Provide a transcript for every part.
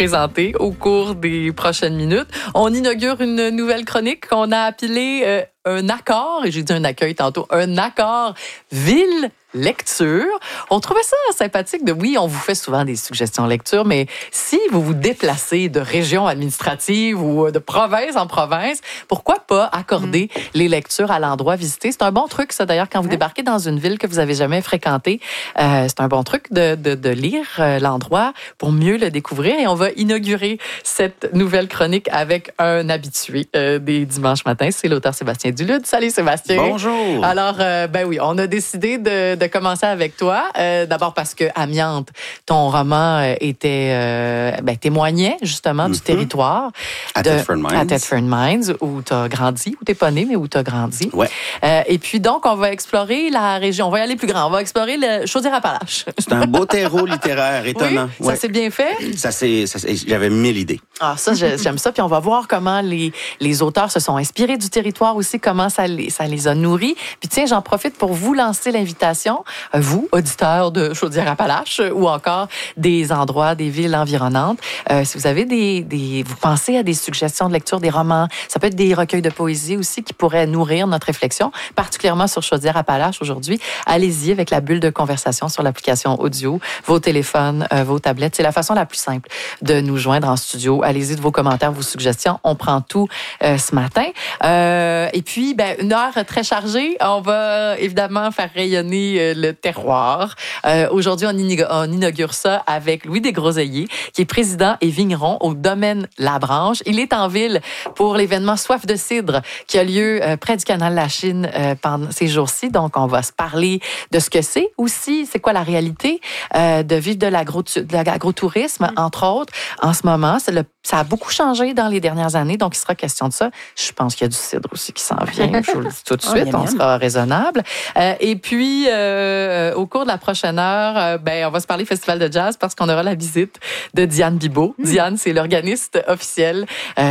présenter au cours des prochaines minutes. On inaugure une nouvelle chronique qu'on a appelée un accord, et j'ai dit un accueil tantôt, un accord ville-lecture. On trouvait ça sympathique oui, on vous fait souvent des suggestions lecture, mais si vous vous déplacez de région administrative ou de province en province, pourquoi pas accorder les lectures à l'endroit visité? C'est un bon truc, ça, d'ailleurs, quand vous débarquez dans une ville que vous avez jamais fréquentée. C'est un bon truc de lire l'endroit pour mieux le découvrir. Et on va inaugurer cette nouvelle chronique avec un habitué des dimanches matins. C'est l'auteur Sébastien Dulude. Salut Sébastien. Bonjour. Alors, oui, on a décidé de commencer avec toi. D'abord parce que Amiante, ton roman témoignait justement du territoire. À Thetford Mines, où tu as grandi, où tu n'es pas né, mais où tu as grandi. Ouais. Et puis donc, on va explorer la région. On va y aller plus grand. On va explorer le Chaudière-Appalaches. C'est un beau terreau littéraire, étonnant. Oui, ça s'est bien fait? J'avais 1000 idées. Ah, ça, j'aime ça. Puis on va voir comment les auteurs se sont inspirés du territoire aussi, comment ça les a nourris. Puis tiens, j'en profite pour vous lancer l'invitation, vous, auditeurs de Chaudière-Appalaches, ou encore des endroits, des villes environnantes. Si vous avez vous pensez à des suggestions de lecture, des romans, ça peut être des recueils de poésie aussi qui pourraient nourrir notre réflexion, particulièrement sur Chaudière-Appalaches aujourd'hui. Allez-y avec la bulle de conversation sur l'application audio, vos téléphones, vos tablettes. C'est la façon la plus simple de nous joindre en studio. Allez-y de vos commentaires, vos suggestions. On prend tout ce matin. Et puis, une heure très chargée. On va évidemment faire rayonner le terroir. Aujourd'hui, on inaugure ça avec Louis Desgroseilliers, qui est président et vigneron au domaine La Branche. Il est en ville pour l'événement Soif de cidre qui a lieu près du canal de la Chine pendant ces jours-ci. Donc, on va se parler de ce que c'est aussi, c'est quoi la réalité de vivre de l'agrotourisme, entre autres. En ce moment, ça a beaucoup changé dans les dernières années, donc il sera question de ça. Je pense qu'il y a du cidre aussi qui s'en vient. Je vous le dis tout de suite, on sera raisonnable. Et puis, au cours de la prochaine heure, on va se parler festival de jazz parce qu'on aura la visite de Diane Bibeau. Diane, c'est l'organiste officiel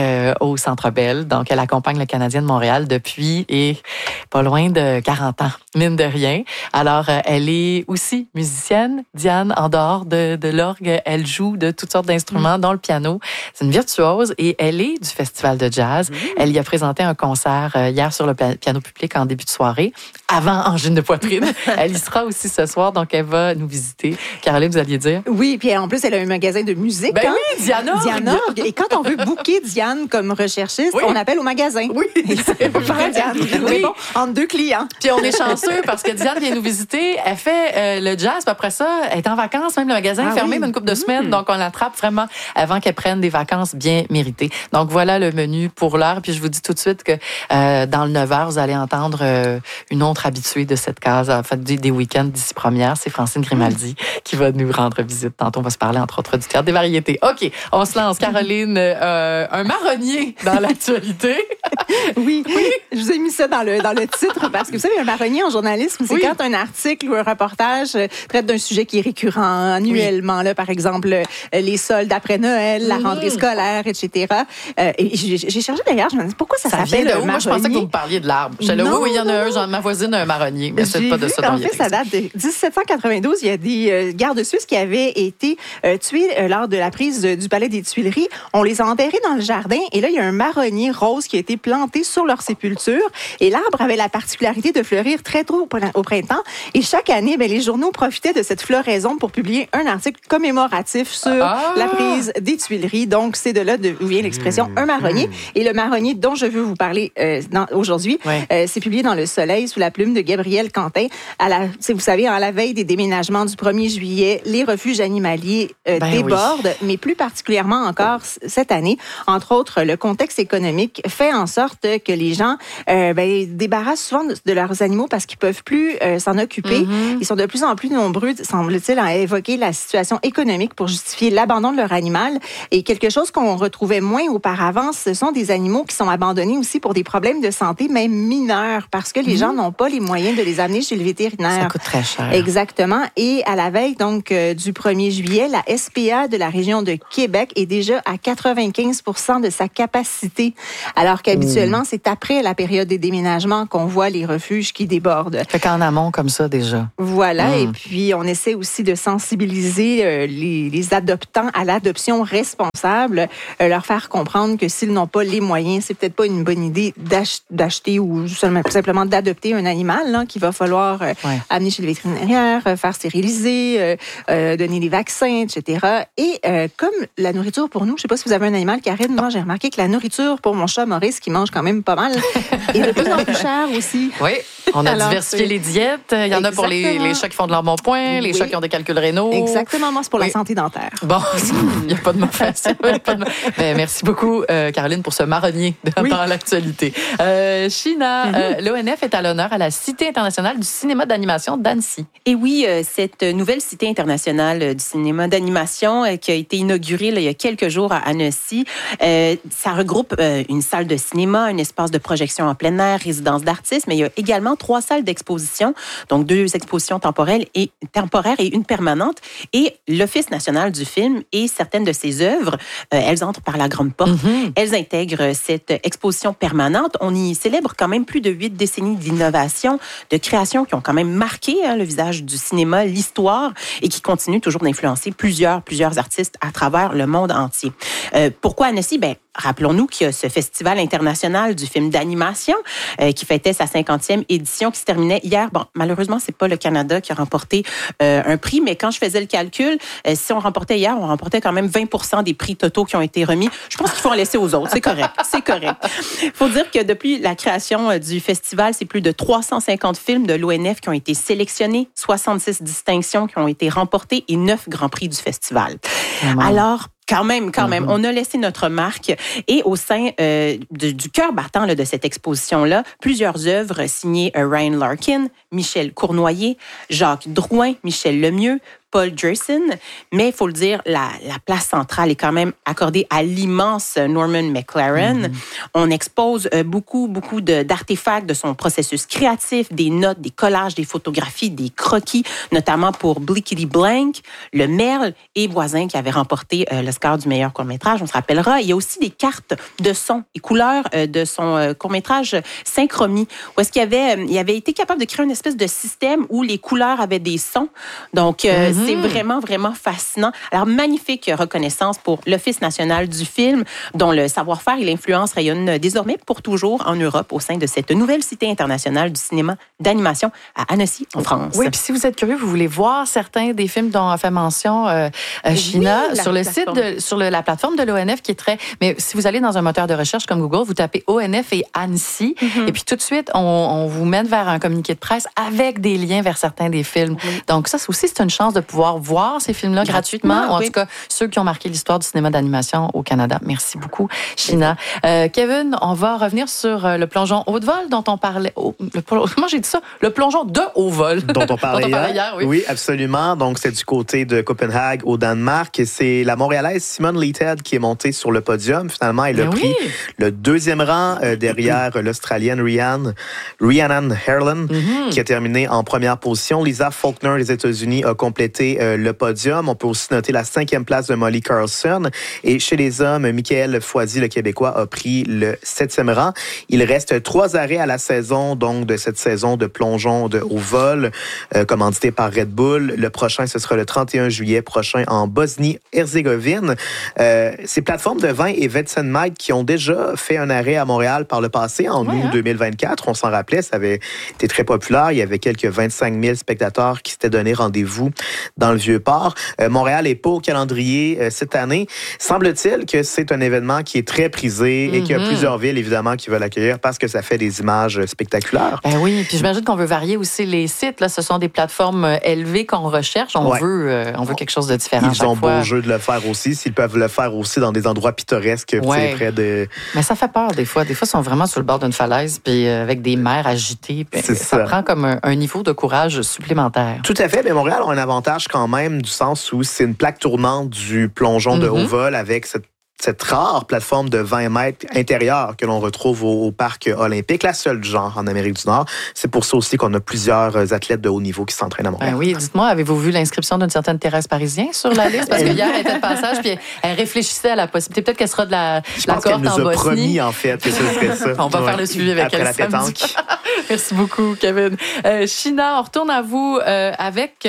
au Centre Bell. Donc, elle accompagne le Canadien de Montréal depuis pas loin de 40 ans, mine de rien. Alors, elle est aussi musicienne. Diane, en dehors de l'orgue, elle joue de toutes sortes d'instruments, dont le piano. C'est une virtuose et elle est du Festival de jazz. Elle y a présenté un concert hier sur le piano public en début de soirée, avant Angine de poitrine. Elle y sera aussi ce soir, donc elle va nous visiter. Caroline, vous alliez dire? Oui, puis en plus, elle a un magasin de musique. Oui, Diana. Et quand on veut booker Diane comme recherchiste, on appelle au magasin. Oui, c'est vrai. Diane. Oui. Bon, entre deux clients. Puis on est chanceux parce que Diane vient nous visiter. Elle fait le jazz, puis après ça, elle est en vacances. Même le magasin est fermé une couple de semaines. Donc, on l'attrape vraiment avant qu'elle prenne des vacances bien méritées. Donc, voilà le menu pour l'heure. Puis je vous dis tout de suite que dans le 9h, vous allez entendre une autre habituée de cette case, en fait, des week-ends d'ici première. C'est Francine Grimaldi qui va nous rendre visite. Tantôt, on va se parler, entre autres, du théâtre des variétés. OK, on se lance. Caroline, un marronnier dans l'actualité. Oui, je vous ai mis ça dans le titre parce que vous savez, un marronnier en journalisme, c'est quand un article ou un reportage traite d'un sujet qui est récurrent annuellement, là, par exemple, les soldes après Noël, la rentrée scolaire, etc. Et j'ai cherché d'ailleurs, je me dis pourquoi ça s'appelle un marronnier. Moi, je pensais que vous me parliez de l'arbre. J'étais là, oui, il y en a un, ma voisine a un marronnier, mais c'est pas de ça dont il y a. En fait, ça date de 1792. Il y a des gardes suisses qui avaient été tués lors de la prise du palais des Tuileries. On les a enterrés dans le jardin et là, il y a un marronnier rose qui a été planté sur leur sépulture. Et l'arbre avait la particularité de fleurir très tôt au printemps. Et chaque année, les journaux profitaient de cette floraison pour publier un article commémoratif sur la prise des Tuileries. Donc, c'est de là d'où vient l'expression un marronnier. Et le marronnier dont je veux vous parler aujourd'hui, c'est publié dans Le Soleil sous la plume de Gabriel Quentin. Vous savez, à la veille des déménagements du 1er juillet, les refuges animaliers débordent, mais plus particulièrement encore cette année. Entre autres, le contexte économique fait en sorte que les gens débarrassent souvent de leurs animaux parce qu'ils peuvent plus s'en occuper. Ils sont de plus en plus nombreux, semble-t-il, à évoquer la situation économique pour justifier l'abandon de leur animal. Et quelque chose qu'on retrouvait moins auparavant, ce sont des animaux qui sont abandonnés aussi pour des problèmes de santé, même mineurs, parce que les gens n'ont pas les moyens de les amener chez le vétérinaire. Ça coûte très cher. Exactement. Et à la veille donc du 1er juillet, la SPA de la région de Québec est déjà à 95% de sa capacité. Alors qu'habituellement, c'est après la période des déménagements qu'on voit les refuges qui débordent. Fait qu'en amont, comme ça, déjà. Voilà. Et puis, on essaie aussi de sensibiliser les adoptants à l'adoption responsable, leur faire comprendre que s'ils n'ont pas les moyens, c'est peut-être pas une bonne idée d'acheter ou simplement d'adopter un animal là, qu'il va falloir amener chez le vétérinaire, faire stériliser, donner des vaccins, etc. Et comme la nourriture pour nous, je sais pas si vous avez un animal, Karine, moi j'ai remarqué que la nourriture pour mon chat Maurice, qui mange quand même pas mal, est de plus en plus chère aussi. Oui, on a diversifié les diètes. Il y en a pour les chats qui font de l'embonpoint, les chats qui ont des calculs rénaux. Exactement, moi c'est pour la santé dentaire. Bon, il n'y a pas de mauvaise. Ben, merci beaucoup, Caroline, pour ce marronnier dans l'actualité. China, l'ONF est à l'honneur à la Cité internationale du cinéma d'animation d'Annecy. Et oui, cette nouvelle Cité internationale du cinéma d'animation qui a été inaugurée il y a quelques jours à Annecy, ça regroupe une salle de cinéma, un espace de projection en plein air, résidence d'artistes, mais il y a également 3 salles d'exposition, donc 2 expositions temporaires et une permanente. Et l'Office national du film et certaines de ses œuvres, elles entrent par la grande porte. Elles intègrent cette exposition permanente. On y célèbre quand même plus de 8 décennies d'innovation, de création qui ont quand même marqué le visage du cinéma, l'histoire, et qui continuent toujours d'influencer plusieurs artistes à travers le monde entier. Pourquoi Annecy? Rappelons-nous qu'il y a ce Festival international du film d'animation qui fêtait sa 50e édition qui se terminait hier. Bon, malheureusement, c'est pas le Canada qui a remporté un prix, mais quand je faisais le calcul, si on remportait hier, on remportait quand même 20% des prix totaux qui ont été remis. Je pense qu'il faut en laisser aux autres. C'est correct. Il faut dire que depuis la création du festival, c'est plus de 350 films de l'ONF qui ont été sélectionnés, 66 distinctions qui ont été remportées et 9 grands prix du festival. Alors, quand même, on a laissé notre marque. Et au sein du cœur battant de cette exposition-là, plusieurs œuvres signées Ryan Larkin, Michel Cournoyer, Jacques Drouin, Michel Lemieux, Paul Gerson, mais il faut le dire, la place centrale est quand même accordée à l'immense Norman McLaren. On expose beaucoup d'artefacts de son processus créatif, des notes, des collages, des photographies, des croquis, notamment pour Blickety Blank, Le Merle et Voisin qui avait remporté l'Oscar du meilleur court-métrage, on se rappellera. Il y a aussi des cartes de son et couleurs de son court-métrage Synchromie, où est-ce qu'il avait été capable de créer une espèce de système où les couleurs avaient des sons. Donc, c'est vraiment fascinant. Alors, magnifique reconnaissance pour l'Office national du film, dont le savoir-faire et l'influence rayonnent désormais pour toujours en Europe au sein de cette nouvelle Cité internationale du cinéma d'animation à Annecy, en France. Oui, puis si vous êtes curieux, vous voulez voir certains des films dont a fait mention China, sur le site, sur la plateforme de l'ONF qui est très... Mais si vous allez dans un moteur de recherche comme Google, vous tapez ONF et Annecy, et puis tout de suite, on vous mène vers un communiqué de presse avec des liens vers certains des films. Donc ça aussi, c'est une chance de pouvoir voir ces films-là gratuitement, ou en tout cas, ceux qui ont marqué l'histoire du cinéma d'animation au Canada. Merci beaucoup, China. Kevin, on va revenir sur le plongeon haut de vol dont on parlait... Comment j'ai dit ça? Le plongeon de haut vol. Dont on parlait hier, oui. Oui, absolument. Donc, c'est du côté de Copenhague, au Danemark. Et c'est la Montréalaise Simone Leighted qui est montée sur le podium. Finalement, elle a pris le 2e rang derrière l'Australienne Rhiannon Herland, qui a terminé en première position. Lisa Faulkner des États-Unis a complété le podium. On peut aussi noter la 5e place de Molly Carlson. Et chez les hommes, Michael Foisy, le Québécois, a pris le 7e rang. Il reste 3 arrêts à la saison, donc de cette saison de plongeon de haut vol, commandité par Red Bull. Le prochain, ce sera le 31 juillet prochain en Bosnie-Herzégovine. Ces plateformes de vin et Vetsenmite qui ont déjà fait un arrêt à Montréal par le passé, en août 2024. On s'en rappelait, ça avait été très populaire. Il y avait quelques 25 000 spectateurs qui s'étaient donné rendez-vous dans le Vieux-Port. Montréal n'est pas au calendrier cette année. Semble-t-il que c'est un événement qui est très prisé et qu'il y a plusieurs villes, évidemment, qui veulent l'accueillir parce que ça fait des images spectaculaires. Ben oui, puis j'imagine qu'on veut varier aussi les sites. Là, ce sont des plateformes élevées qu'on recherche. On veut quelque chose de différent. Ils ont beau jeu de le faire aussi. S'ils peuvent le faire aussi dans des endroits pittoresques, près de... Mais ça fait peur des fois. Des fois, ils sont vraiment sur le bord d'une falaise, puis avec des mers agitées. Ça prend comme un niveau de courage supplémentaire. Tout à fait. Mais Montréal a un avantage quand même, du sens où c'est une plaque tournante du plongeon de haut vol avec cette cette rare plateforme de 20 mètres intérieure que l'on retrouve au parc olympique, la seule du genre en Amérique du Nord. C'est pour ça aussi qu'on a plusieurs athlètes de haut niveau qui s'entraînent à Montréal. Ben oui, dites-moi, avez-vous vu l'inscription d'une certaine Thérèse Parisien sur la liste? Parce que hier, elle était de passage, puis elle réfléchissait à la possibilité. Peut-être qu'elle sera de la cohorte en Bosnie. Elle nous a promis, en fait, que ce serait ça. On va faire le suivi avec elle samedi. Merci beaucoup, Kevin. China, on retourne à vous avec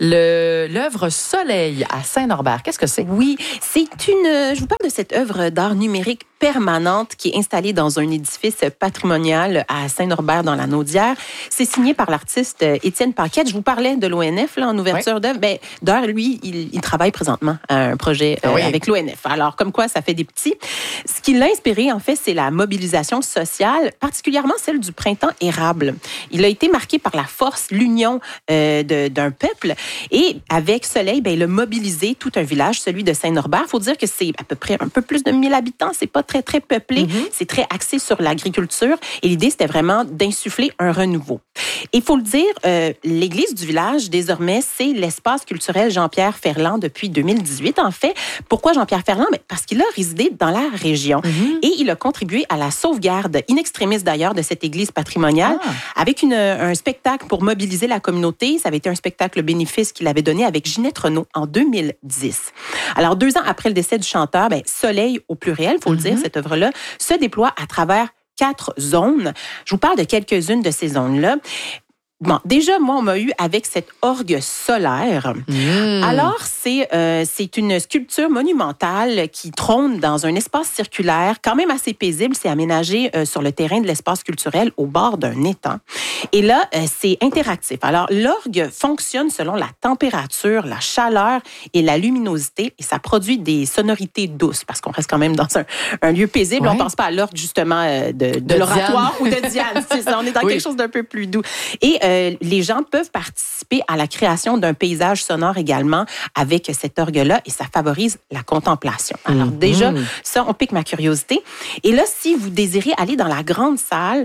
l'œuvre Soleil à Saint-Norbert. Qu'est-ce que c'est? Oui, je vous parle de cette œuvre d'art numérique permanente qui est installée dans un édifice patrimonial à Saint-Norbert dans la Naudière. C'est signé par l'artiste Étienne Paquette. Je vous parlais de l'ONF là, en ouverture d'œuvre. D'ailleurs, lui, il travaille présentement à un projet avec l'ONF. Alors, comme quoi, ça fait des petits. Ce qui l'a inspiré, en fait, c'est la mobilisation sociale, particulièrement celle du printemps érable. Il a été marqué par la force, l'union d'un peuple. Et avec Soleil, il a mobilisé tout un village, celui de Saint-Norbert. Il faut dire que c'est à peu près un peu plus de 1000 habitants. C'est pas très, très peuplé. C'est très axé sur l'agriculture. Et l'idée, c'était vraiment d'insuffler un renouveau. Il faut le dire, l'église du village, désormais, c'est l'espace culturel Jean-Pierre Ferland depuis 2018, en fait. Pourquoi Jean-Pierre Ferland? Parce qu'il a résidé dans la région et il a contribué à la sauvegarde, in extremis d'ailleurs, de cette église patrimoniale avec un spectacle pour mobiliser la communauté. Ça avait été un spectacle bénéfice qu'il avait donné avec Ginette Renault en 2010. Alors, 2 ans après le décès du chanteur, Soleil au pluriel, il faut le dire, cette œuvre-là, se déploie à travers 4 zones. Je vous parle de quelques-unes de ces zones-là. Bon, déjà, moi, on m'a eu avec cette orgue solaire. Alors, c'est une sculpture monumentale qui trône dans un espace circulaire quand même assez paisible. C'est aménagé sur le terrain de l'espace culturel au bord d'un étang. Et là, c'est interactif. Alors, l'orgue fonctionne selon la température, la chaleur et la luminosité et ça produit des sonorités douces parce qu'on reste quand même dans un lieu paisible. On ne pense pas à l'orgue, justement, de l'oratoire ou de Diane. C'est ça, on est dans quelque chose d'un peu plus doux. Et les gens peuvent participer à la création d'un paysage sonore également avec cette orgue-là et ça favorise la contemplation. Alors déjà, ça, on pique ma curiosité. Et là, si vous désirez aller dans la grande salle,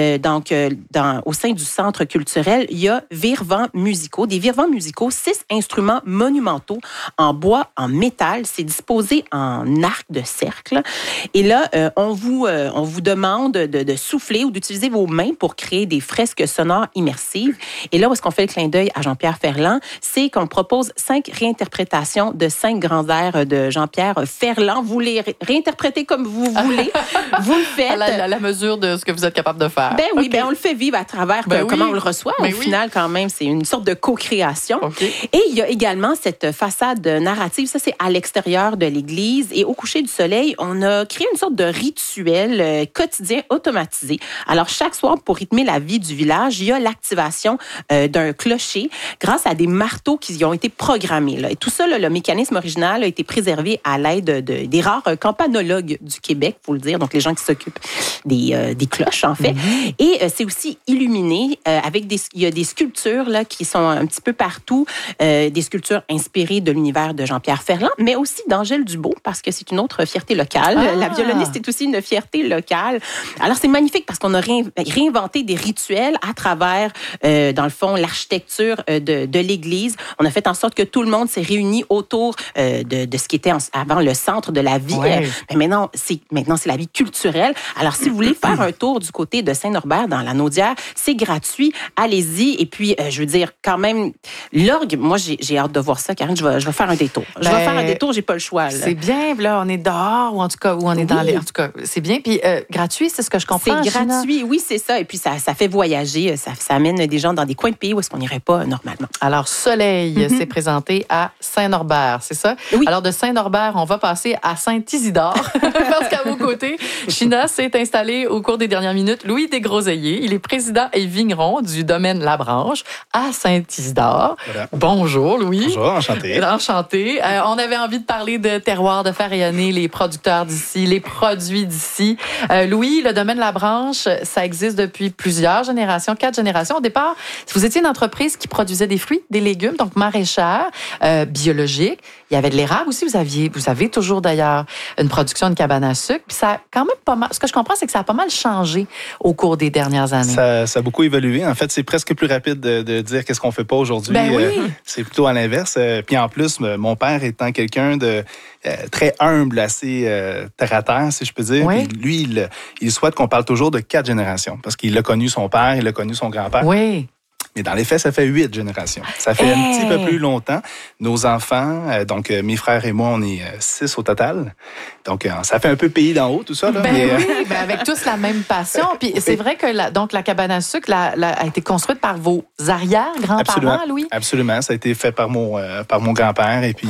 au sein du centre culturel, il y a virevents musicaux. Des virevents musicaux, 6 instruments monumentaux en bois, en métal. C'est disposé en arc de cercle. Et là, on vous demande de souffler ou d'utiliser vos mains pour créer des fresques sonores immersives. Et là, où est-ce qu'on fait le clin d'œil à Jean-Pierre Ferland? C'est qu'on propose 5 réinterprétations de 5 grands airs de Jean-Pierre Ferland. Vous les réinterprétez comme vous voulez. Vous le faites. À la mesure de ce que vous êtes capable de faire. Oui, on le fait vivre à travers comment on le reçoit. Au final, quand même, c'est une sorte de co-création. Et il y a également cette façade narrative. Ça, c'est à l'extérieur de l'église. Et au coucher du soleil, on a créé une sorte de rituel quotidien automatisé. Alors, chaque soir, pour rythmer la vie du village, il y a l'activation d'un clocher grâce à des marteaux qui y ont été programmés. Là. Et tout ça, le mécanisme original a été préservé à l'aide des rares campanologues du Québec, il faut le dire, donc les gens qui s'occupent des cloches, en fait. Et c'est aussi illuminé il y a des sculptures là, qui sont un petit peu partout, des sculptures inspirées de l'univers de Jean-Pierre Ferland, mais aussi d'Angèle Dubeau, parce que c'est une autre fierté locale. La violoniste est aussi une fierté locale. Alors, c'est magnifique parce qu'on a réinventé des rituels à travers dans le fond, l'architecture de l'église. On a fait en sorte que tout le monde s'est réuni autour de ce qui était avant le centre de la vie. Mais maintenant, c'est la vie culturelle. Alors, si vous voulez faire un tour du côté de Saint-Norbert, dans la Naudière, c'est gratuit. Allez-y. Et puis, je veux dire, quand même, l'orgue, moi, j'ai hâte de voir ça, Karine. Je vais faire un détour. Je vais faire un détour, j'ai pas le choix. Là. C'est bien, là, on est dehors, ou en tout cas, on est dans l'air. En tout cas, c'est bien. Puis, gratuit, c'est ce que je comprends. C'est gratuit, oui, c'est ça. Et puis, ça fait voyager. Ça amène des gens dans des coins de pays où est-ce qu'on n'irait pas normalement. Alors, Soleil s'est présenté à Saint-Norbert, c'est ça? Oui. Alors, de Saint-Norbert, on va passer à Saint-Isidore, parce qu'à vos côtés, China s'est installée au cours des dernières minutes. Louis Desgroseilliers, il est président et vigneron du domaine La Branche à Saint-Isidore. Voilà. Bonjour, Louis. Bonjour, enchanté. Enchanté. On avait envie de parler de terroir, de faire rayonner les producteurs d'ici, les produits d'ici. Louis, le domaine La Branche, ça existe depuis plusieurs générations, 4 générations. Au départ, départ, vous étiez une entreprise qui produisait des fruits, des légumes, donc maraîchère, biologique. Il y avait de l'érable aussi. Vous avez toujours d'ailleurs une production de cabane à sucre. Puis ça a quand même pas mal. Ce que je comprends, c'est que ça a pas mal changé au cours des dernières années. Ça a beaucoup évolué. En fait, c'est presque plus rapide de dire qu'est-ce qu'on fait pas aujourd'hui. Ben oui. C'est plutôt à l'inverse. Puis en plus, mon père étant quelqu'un de très humble, assez terre à terre, si je peux dire. Oui. Puis lui, il souhaite qu'on parle toujours de 4 générations parce qu'il a connu son père, il a connu son grand-père. Oui. Mais dans les faits, ça fait 8 générations. Ça fait un petit peu plus longtemps. Nos enfants, donc mes frères et moi, on est 6 au total. Donc, ça fait un peu pays d'en haut, tout ça. Là, oui, avec tous la même passion. Puis c'est vrai que la cabane à sucre a été construite par vos arrière-grands-parents, Louis? Absolument. Ça a été fait par mon grand-père. Et puis,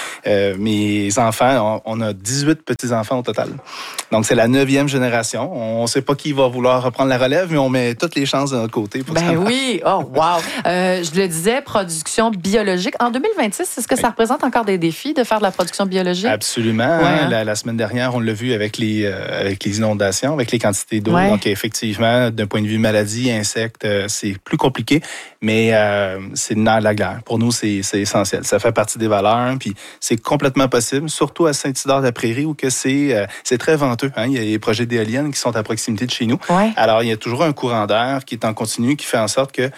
mes enfants, on a 18 petits-enfants au total. Donc, c'est la 9e génération. On ne sait pas qui va vouloir reprendre la relève, mais on met toutes les chances de notre côté pour ça. Oui. Oh, wow. Je le disais, production biologique. En 2026, est-ce que ça représente encore des défis de faire de la production biologique? Absolument. Ouais, La semaine dernière, on l'a vu avec les inondations, avec les quantités d'eau. Ouais. Donc, effectivement, d'un point de vue maladie, insectes, c'est plus compliqué, mais c'est le nerf de la guerre. Pour nous, c'est essentiel. Ça fait partie des valeurs, puis c'est complètement possible, surtout à Saint-Isidore-de-la-Prairie, où que c'est très venteux. Hein? Il y a des projets d'éoliennes qui sont à proximité de chez nous. Ouais. Alors, il y a toujours un courant d'air qui est en continu, qui fait en sorte que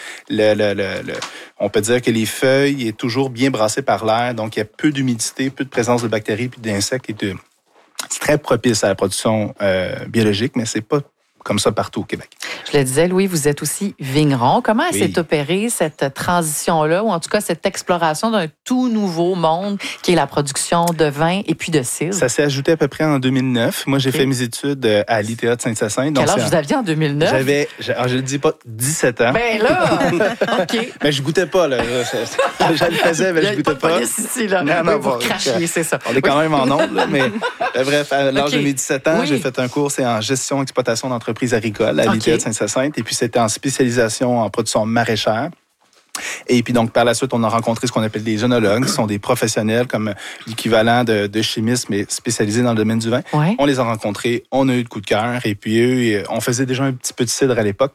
on peut dire que les feuilles est toujours bien brassées par l'air, donc il y a peu d'humidité, peu de présence de bactéries puis d'insectes. C'est très propice à la production biologique, mais c'est pas comme ça partout au Québec. Je le disais, Louis, vous êtes aussi vigneron. Comment s'est opérée cette transition-là, ou en tout cas cette exploration d'un tout nouveau monde qui est la production de vin et puis de cidre? Ça s'est ajouté à peu près en 2009. Moi, j'ai fait mes études à l'ITA de Saint-Hyacinthe. Quel âge vous aviez en 2009? Je ne dis pas 17 ans. Ben là! OK. Mais je goûtais pas, là. Je le faisais, mais je goûtais pas. Il y a pas de police ici, là. Non, vous crachiez, c'est ça. On est quand même en onde, là, mais bref, à l'âge de mes 17 ans, Oui. j'ai fait un cours, c'est en gestion exploitation d'entreprises agricoles à l'ITA de Saint-Hyacinthe. Et puis, c'était en spécialisation en production maraîchère. Et puis donc, par la suite, on a rencontré ce qu'on appelle des œnologues, qui sont des professionnels comme l'équivalent de chimistes, mais spécialisés dans le domaine du vin. Ouais. On les a rencontrés, on a eu le coup de cœur. Et puis eux, on faisait déjà un petit peu de cidre à l'époque.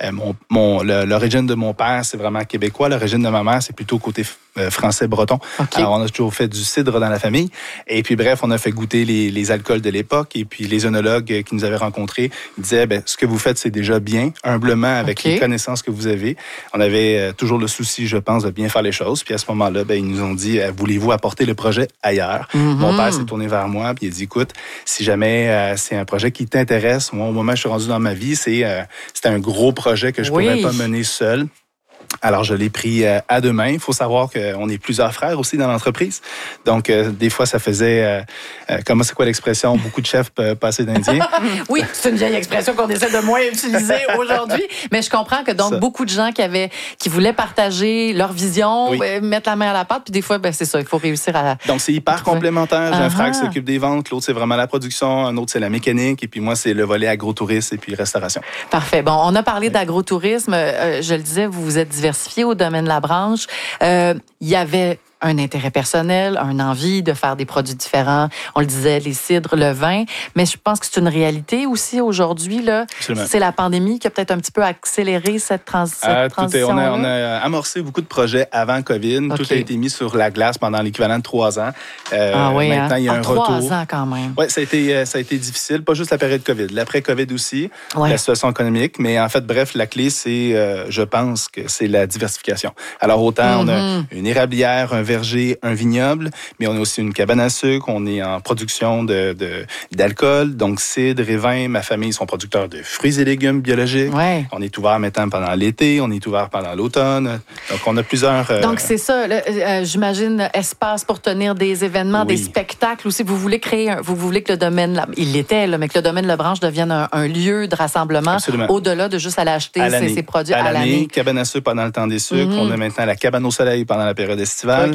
L'origine de mon père, c'est vraiment québécois. L'origine de ma mère, c'est plutôt côté français-breton. Okay. Alors, on a toujours fait du cidre dans la famille. Et puis, bref, on a fait goûter les alcools de l'époque. Et puis, les œnologues qui nous avaient rencontrés disaient, ce que vous faites, c'est déjà bien, humblement, avec les connaissances que vous avez. On avait toujours le souci, je pense, de bien faire les choses. Puis, à ce moment-là, ils nous ont dit, voulez-vous apporter le projet ailleurs? Mm-hmm. Mon père s'est tourné vers moi, puis il a dit, écoute, si jamais c'est un projet qui t'intéresse, moi, au moment où je suis rendu dans ma vie, c'était un gros projet que je ne pourrais pas mener seul. Alors, je l'ai pris à deux mains. Il faut savoir qu'on est plusieurs frères aussi dans l'entreprise. Donc, des fois, ça faisait... comment c'est quoi l'expression? Beaucoup de chefs passés d'Indiens. Oui, c'est une vieille expression qu'on essaie de moins utiliser aujourd'hui. Mais je comprends que donc beaucoup de gens qui voulaient partager leur vision, mettre la main à la pâte, puis des fois, c'est ça, il faut réussir à... Donc, c'est hyper complémentaire. J'ai un frère qui s'occupe des ventes, l'autre, c'est vraiment la production, un autre, c'est la mécanique, et puis moi, c'est le volet agrotourisme et puis restauration. Parfait. Bon, on a parlé d'agrotourisme. Je le disais, vous vous êtes diversifié au domaine de la branche. Il y avait un intérêt personnel, une envie de faire des produits différents. On le disait, les cidres, le vin. Mais je pense que c'est une réalité aussi aujourd'hui, là. C'est la pandémie qui a peut-être un petit peu accéléré cette transition. On a amorcé beaucoup de projets avant COVID. Tout a été mis sur la glace pendant l'équivalent de 3 ans. Maintenant, il y a un retour. 3 ans quand même. Oui, ça a été difficile. Pas juste la période COVID. L'après-COVID aussi, la situation économique. Mais en fait, bref, la clé, c'est, je pense que c'est la diversification. Alors, autant on a une érablière, un verger, un vignoble, mais on a aussi une cabane à sucre, on est en production d'alcool, donc cidre et vin. Ma famille sont producteurs de fruits et légumes biologiques. Ouais. On est ouvert maintenant pendant l'été, on est ouvert pendant l'automne. Donc, on a plusieurs... Donc, c'est ça, j'imagine, espace pour tenir des événements, des spectacles aussi. Vous voulez que le domaine, il l'était, mais que le domaine Le Branche devienne un lieu de rassemblement. Absolument. Au-delà de juste aller acheter ces produits à l'année. Cabane à sucre pendant le temps des sucres. On a maintenant la cabane au soleil pendant la période estivale.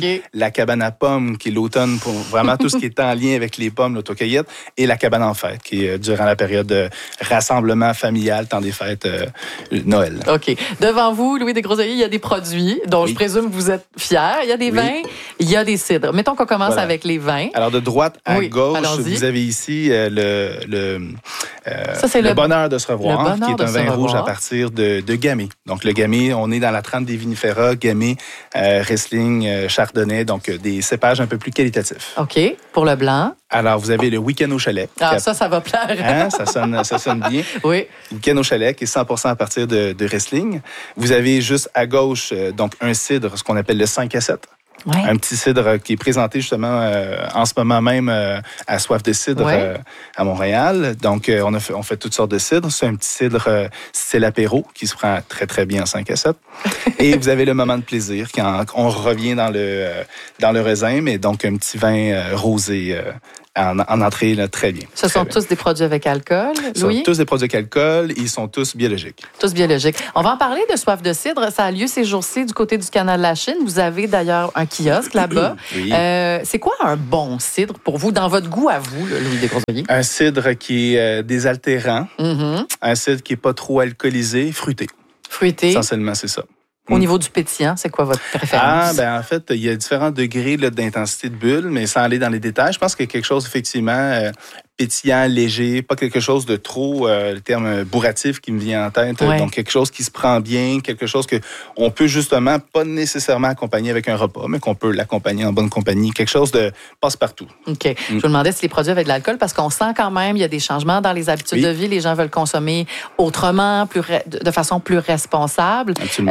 la cabane à pommes, qui est l'automne, pour vraiment tout ce qui est en lien avec les pommes, l'autocueillette, et la cabane en fête, qui est durant la période de rassemblement familial, temps des fêtes Noël. OK. Devant vous, Louis Desgroseilliers, il y a des produits dont je présume que vous êtes fiers. Il y a des vins, il y a des cidres. Mettons qu'on commence avec les vins. Alors, de droite à gauche, vous avez ici le bonheur de se revoir, qui est un vin rouge à partir de Gamay. Donc, le Gamay, on est dans la trempe des vinifera, Gamay, Riesling, Chardonnay, donc des cépages un peu plus qualitatifs. OK. Pour le blanc. Alors, vous avez le Week-end au chalet. Ah, ça va plaire. Hein? Ça sonne bien. Oui. Week-end au chalet, qui est 100% à partir de Riesling. Vous avez juste à gauche, donc, un cidre, ce qu'on appelle le 5 à 7. Ouais. Un petit cidre qui est présenté justement en ce moment même à Soif de cidre à Montréal. Donc, on fait toutes sortes de cidres. C'est un petit cidre style apéro qui se prend très, très bien en 5 à 7. Et vous avez le moment de plaisir quand on revient dans le raisin, mais donc un petit vin rosé en entrée, là, très bien. Ce sont tous des produits avec alcool, Louis? Ce sont tous des produits avec alcool. Ils sont tous biologiques. Tous biologiques. On va en parler de Soif de cidre. Ça a lieu ces jours-ci du côté du canal de la Chine. Vous avez d'ailleurs un kiosque là-bas. Oui. C'est quoi un bon cidre pour vous, dans votre goût à vous, Louis Desgroseilliers? Un cidre qui est désaltérant. Un cidre qui n'est pas trop alcoolisé, fruité. Fruité. Essentiellement, c'est ça. Au niveau du pétillant, c'est quoi votre préférence? En fait, il y a différents degrés d'intensité de bulle, mais sans aller dans les détails, je pense qu'il y a quelque chose, effectivement, pétillant, léger, pas quelque chose de trop, le terme bourratif qui me vient en tête. Donc, quelque chose qui se prend bien, quelque chose qu'on peut justement pas nécessairement accompagner avec un repas, mais qu'on peut l'accompagner en bonne compagnie. Quelque chose de passe-partout. OK. Je vous demandais si les produits avaient de l'alcool, parce qu'on sent quand même, il y a des changements dans les habitudes de vie. Les gens veulent consommer autrement, de façon plus responsable. Absolument.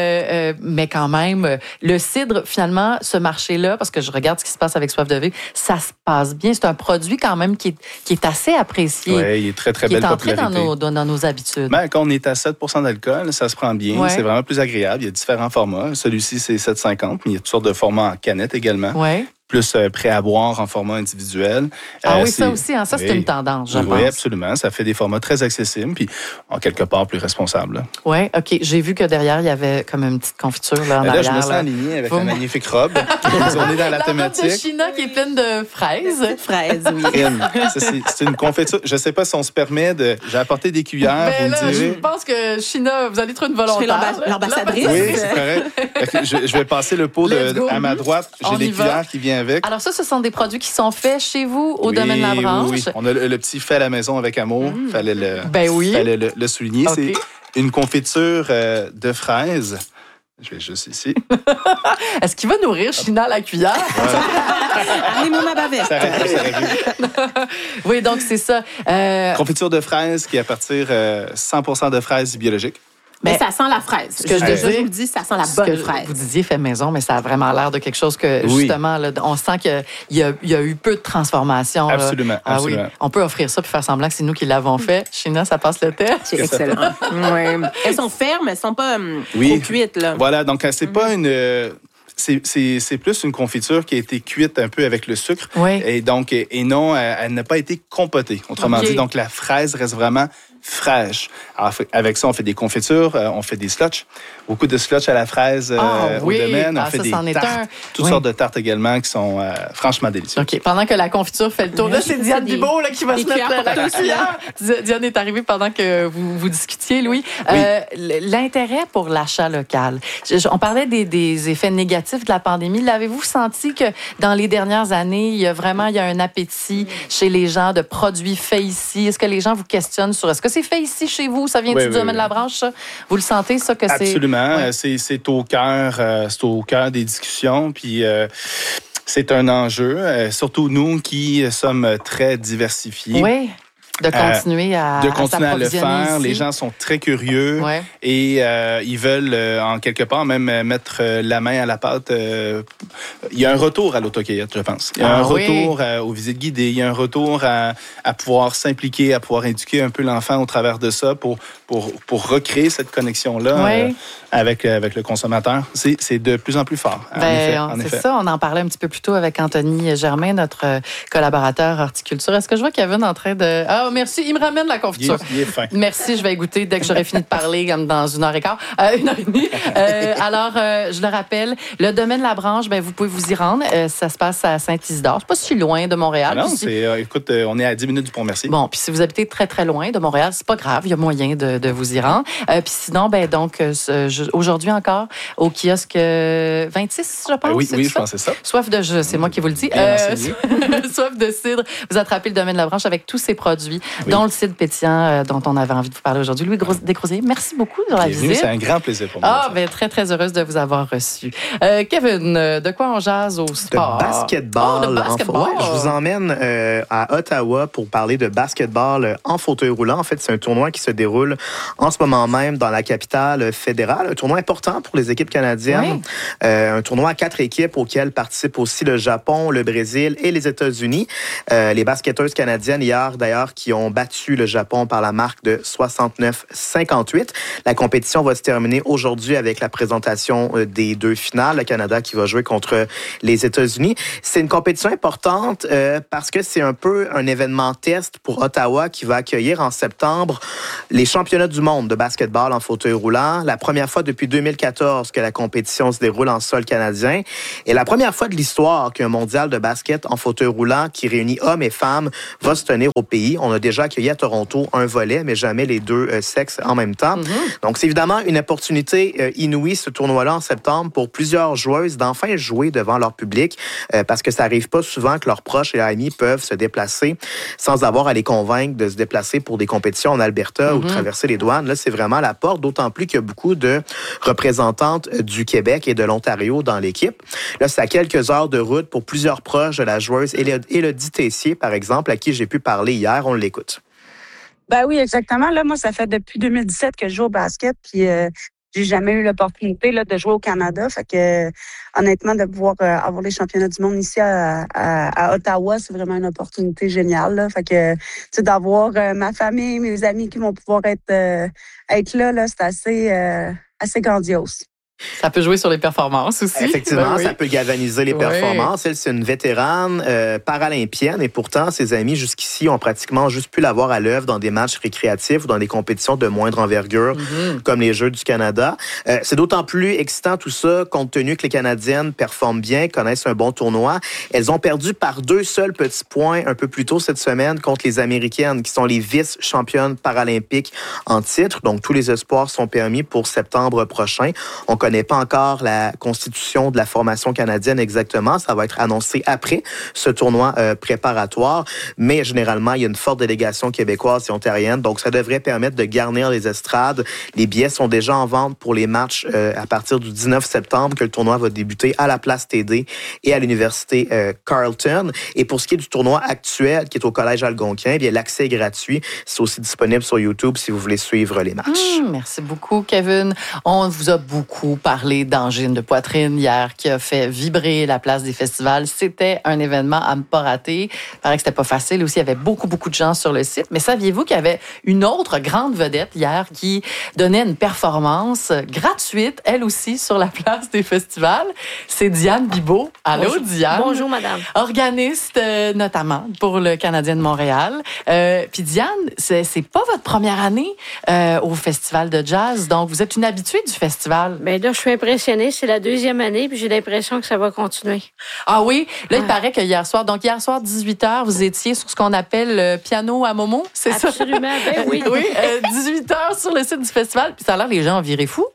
Mais quand même, le cidre, finalement, ce marché-là, parce que je regarde ce qui se passe avec Soif de vivre, ça se passe bien. C'est un produit quand même qui est assez apprécié. Oui, il est très, très belle popularité. Qui est entré dans nos habitudes. Quand on est à 7% d'alcool, ça se prend bien. C'est vraiment plus agréable. Il y a différents formats. Celui-ci, c'est 7,50, mais il y a toutes sortes de formats en canette également. Oui. Plus prêt à boire en format individuel. Ça aussi, ça c'est une tendance, je pense. Oui, absolument. Ça fait des formats très accessibles, puis en quelque part plus responsables. Oui, OK. J'ai vu que derrière, il y avait comme une petite confiture en arrière. Je me sens aligné avec la magnifique robe. On est dans la thématique. Robe de China qui est pleine de fraises. Fraises, oui. C'est une confiture. Je ne sais pas si on se permet de... J'ai apporté des cuillères, vous me direz. Je pense que China, vous allez trouver une volontaire. Je suis l'ambassadrice. Oui, c'est correct. Je vais passer le pot à ma droite. J'ai des cuillères qui viennent avec. Alors ça, ce sont des produits qui sont faits chez vous au domaine La Branche. Oui. On a le petit fait à la maison avec amour. Fallait le souligner. Okay. C'est une confiture de fraises. Je vais juste ici. Est-ce qu'il va nourrir China à la cuillère? Amenez-moi ma bavette. Ça aurait Oui, donc c'est ça. Confiture de fraises qui est à partir 100% de fraises biologiques. Mais ça sent la fraise. Ce que je vous dis, ça sent la bonne fraise. Vous disiez fait maison, mais ça a vraiment l'air de quelque chose que, justement, là, on sent qu'il y a eu peu de transformation. Absolument, absolument. Oui. On peut offrir ça puis faire semblant que c'est nous qui l'avons fait. China, ça passe le test. C'est excellent. Elles sont fermes, elles sont pas trop cuites. Là. Voilà, donc c'est pas une... C'est plus une confiture qui a été cuite un peu avec le sucre. Et non, elle n'a pas été compotée. Autrement dit, donc la fraise reste vraiment fraîche. Alors, avec ça, on fait des confitures, on fait des slotch. Beaucoup de slotch à la fraise au domaine. On fait des tartes, toutes sortes de tartes également qui sont franchement délicieuses. OK. Pendant que la confiture fait le tour, là, c'est Diane Bibeau qui va se mettre la cuillère. Diane est arrivée pendant que vous discutiez, Louis. L'intérêt pour l'achat local. On parlait des effets négatifs de la pandémie. L'avez-vous senti que dans les dernières années, il y a un appétit chez les gens de produits faits ici? Est-ce que les gens vous questionnent sur est-ce que c'est fait ici chez vous? Ça vient du domaine de La Branche, ça? Vous le sentez, ça, que c'est... Absolument. C'est au cœur des discussions. Puis... c'est un enjeu, surtout nous qui sommes très diversifiés. Oui. De continuer à le faire. Ici. Les gens sont très curieux et ils veulent, en quelque part, même mettre la main à la pâte. Il y a un retour à l'autocueillette, je pense. Il y a un retour aux visites guidées. Il y a un retour à pouvoir s'impliquer, à pouvoir éduquer un peu l'enfant au travers de ça pour recréer cette connexion-là avec le consommateur. C'est de plus en plus fort. En effet. Ça, on en parlait un petit peu plus tôt avec Anthony Germain, notre collaborateur horticulture. Est-ce que je vois Kevin en train de... Ah, merci. Il me ramène la confiture. Il est fin. Merci, je vais goûter dès que j'aurai fini de parler, comme dans 1h15, 1h30. Alors, je le rappelle, le domaine La Branche, ben, vous pouvez vous y rendre. Ça se passe à Saint-Isidore. C'est pas si loin de Montréal. Ah non, écoute, on est à 10 minutes du Pont-Mercier. Bon, puis si vous habitez très, très loin de Montréal, c'est pas grave. Il y a moyen de vous y rendre. Puis sinon, ben, donc, aujourd'hui encore, au kiosque 26, je pense. Oui, je pense que c'est ça. Soif de jus, c'est moi qui vous le dis. Soif de cidre. Vous attrapez le domaine La Branche avec tous ces produits, dont le cidre pétillant dont on avait envie de vous parler aujourd'hui. Louis Descrosiers, merci beaucoup de la visite. C'est un grand plaisir pour moi. Ben, très, très heureuse de vous avoir reçu. Kevin, de quoi on jase au sport? De basketball. De basketball. Ouais, je vous emmène à Ottawa pour parler de basketball en fauteuil roulant. En fait, c'est un tournoi qui se déroule en ce moment même dans la capitale fédérale. Un tournoi important pour les équipes canadiennes. Oui. Un tournoi à 4 équipes auquel participent aussi le Japon, le Brésil et les États-Unis. Les basketteuses canadiennes, hier d'ailleurs, qui ont battu le Japon par la marque de 69-58. La compétition va se terminer aujourd'hui avec la présentation des 2 finales. Le Canada qui va jouer contre les États-Unis. C'est une compétition importante parce que c'est un peu un événement test pour Ottawa qui va accueillir en septembre les championnats du monde de basketball en fauteuil roulant. La première fois depuis 2014 que la compétition se déroule en sol canadien. Et la première fois de l'histoire qu'un mondial de basket en fauteuil roulant qui réunit hommes et femmes va se tenir au pays. On a déjà accueilli à Toronto un volet, mais jamais les 2 sexes en même temps. Donc, c'est évidemment une opportunité inouïe, ce tournoi-là en septembre, pour plusieurs joueuses d'enfin jouer devant leur public, parce que ça arrive pas souvent que leurs proches et amis peuvent se déplacer sans avoir à les convaincre de se déplacer pour des compétitions en Alberta ou traverser les douanes. Là, c'est vraiment la porte, d'autant plus qu'il y a beaucoup de représentantes du Québec et de l'Ontario dans l'équipe. Là, c'est à quelques heures de route pour plusieurs proches de la joueuse Élodie Tessier, par exemple, à qui j'ai pu parler hier. On l'écoute. Ben oui, exactement. Là, moi, ça fait depuis 2017 que je joue au basket, puis j'ai jamais eu l'opportunité là, de jouer au Canada. Fait que, honnêtement, de pouvoir avoir les championnats du monde ici à Ottawa, c'est vraiment une opportunité géniale. Là. Fait que, tu sais, d'avoir ma famille, mes amis qui vont pouvoir être là, c'est assez grandiose. Ça peut jouer sur les performances aussi. Effectivement, ça peut galvaniser les performances. Elle, c'est une vétérane paralympienne et pourtant, ses amis jusqu'ici ont pratiquement juste pu la voir à l'œuvre dans des matchs récréatifs ou dans des compétitions de moindre envergure, comme les Jeux du Canada. C'est d'autant plus excitant tout ça, compte tenu que les Canadiennes performent bien, connaissent un bon tournoi. Elles ont perdu par 2 seuls petits points un peu plus tôt cette semaine contre les Américaines, qui sont les vice-championnes paralympiques en titre. Donc, tous les espoirs sont permis pour septembre prochain. On connaît pas encore la constitution de la formation canadienne exactement. Ça va être annoncé après ce tournoi préparatoire. Mais généralement, il y a une forte délégation québécoise et ontarienne. Donc, ça devrait permettre de garnir les estrades. Les billets sont déjà en vente pour les matchs à partir du 19 septembre que le tournoi va débuter à la Place TD et à l'Université Carleton. Et pour ce qui est du tournoi actuel qui est au Collège Algonquin, bien, l'accès est gratuit. C'est aussi disponible sur YouTube si vous voulez suivre les matchs. Merci beaucoup, Kevin. On vous a beaucoup parlé d'angine de poitrine hier qui a fait vibrer la place des festivals. C'était un événement à ne pas rater. Il paraît que c'était pas facile aussi. Il y avait beaucoup de gens sur le site. Mais saviez-vous qu'il y avait une autre grande vedette hier qui donnait une performance gratuite, elle aussi, sur la place des festivals? C'est Diane Bibeau. Allô, bonjour. Diane. Bonjour, madame. Organiste, notamment, pour le Canadien de Montréal. Puis Diane, c'est pas votre première année au Festival de jazz. Donc, vous êtes une habituée du festival. Bien là, je suis impressionnée. C'est la 2e année, puis j'ai l'impression que ça va continuer. Ah oui? Là, il paraît que hier soir, 18h, vous étiez sur ce qu'on appelle le piano à Momo, c'est ça? Absolument, ben oui. Oui, 18h sur le site du festival, puis ça a l'air les gens ont viré fou.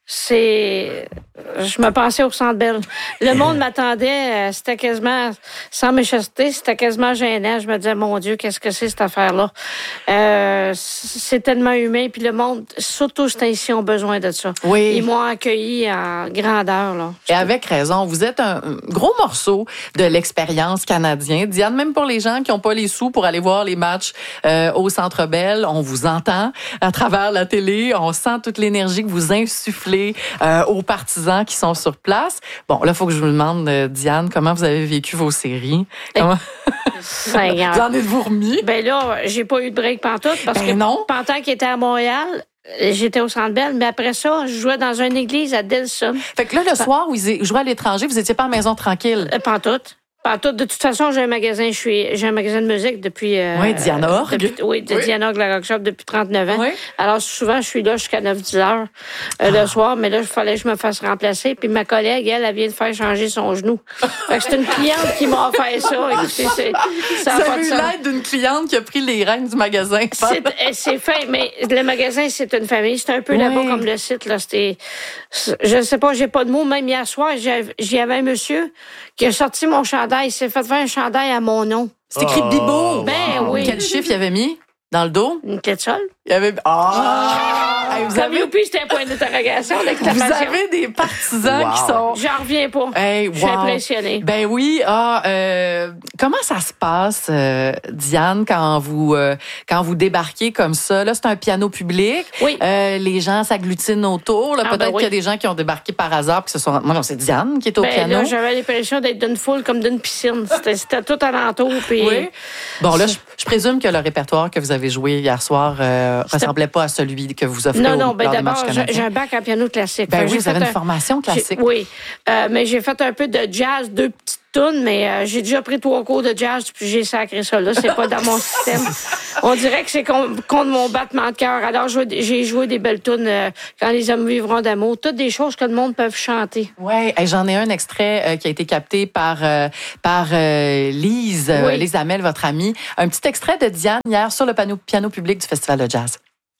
Je me pensais au Centre Bell. Le monde m'attendait, c'était quasiment, sans méchanceté, c'était quasiment gênant. Je me disais, mon Dieu, qu'est-ce que c'est cette affaire-là? C'est tellement humain, puis le monde, surtout ces temps-ci, ont besoin de ça. Oui. Ils m'ont accueilli en grandeur, là. Et avec raison, vous êtes un gros morceau de l'expérience canadienne. Diane, même pour les gens qui n'ont pas les sous pour aller voir les matchs au Centre Bell, on vous entend à travers la télé, on sent toute l'énergie que vous insufflez aux partisans qui sont sur place. Bon, là, il faut que je vous demande, Diane, comment vous avez vécu vos séries? Comment... Vous en êtes-vous remis? Ben là, j'ai pas eu de break pantoute parce que non. Pendant qu'il était à Montréal, j'étais au Centre Bell, mais après ça, je jouais dans une église à Delson. Fait que là, le soir où ils jouaient à l'étranger, vous étiez pas à la maison tranquille? Pantoute. De toute façon, j'ai un magasin de musique depuis... oui, Diana Org. Diana Org, la Rock Shop, depuis 39 ans. Oui. Alors, souvent, je suis là jusqu'à 9-10 heures le soir, mais là, il fallait que je me fasse remplacer. Puis ma collègue, elle vient de faire changer son genou. Fait que c'est une cliente qui m'a offert ça. Écoutez, ça Vous avez eu l'aide d'une cliente qui a pris les rênes du magasin. C'est fin, mais le magasin, c'est une famille. C'est un peu là-bas comme le site. Là, je ne sais pas, j'ai pas de mots. Même hier soir, j'y avais un monsieur qui a sorti mon chandail. Il s'est fait faire un chandail à mon nom. C'est écrit Bibo. Ben oui. Quel chiffre il avait mis dans le dos? Une clé de sol. Il y avait... Vous avez oublié, c'était un point d'interrogation. Vous avez des partisans qui sont... J'en reviens pas. Je suis impressionnée. Ben oui. Comment ça se passe, Diane, quand vous débarquez comme ça? Là, c'est un piano public. Oui. Les gens s'agglutinent autour. Là, peut-être qu'il y a des gens qui ont débarqué par hasard puis se sont... Moi, non, c'est Diane qui est au piano. Là, j'avais l'impression d'être d'une foule comme d'une piscine. C'était tout alentour. Puis... Oui. Bon, là, je présume que le répertoire que vous avez joué hier soir ressemblait pas à celui que vous offrez Non, ben lors des d'abord, matchs canadiens. j'ai un bac en piano classique. Ben oui, vous avez une formation classique. Oui, mais j'ai fait un peu de jazz, 2 petites tunes, mais j'ai déjà pris 3 cours de jazz, puis j'ai sacré ça là. C'est pas dans mon système. On dirait que c'est contre mon battement de cœur. Alors, j'ai joué des belles tunes, Quand les hommes vivront d'amour, toutes des choses que le monde peut chanter. Oui, j'en ai un extrait qui a été capté par Lise, Lise Hamel, votre amie. Un petit extrait de Diane hier sur le piano public du Festival de jazz.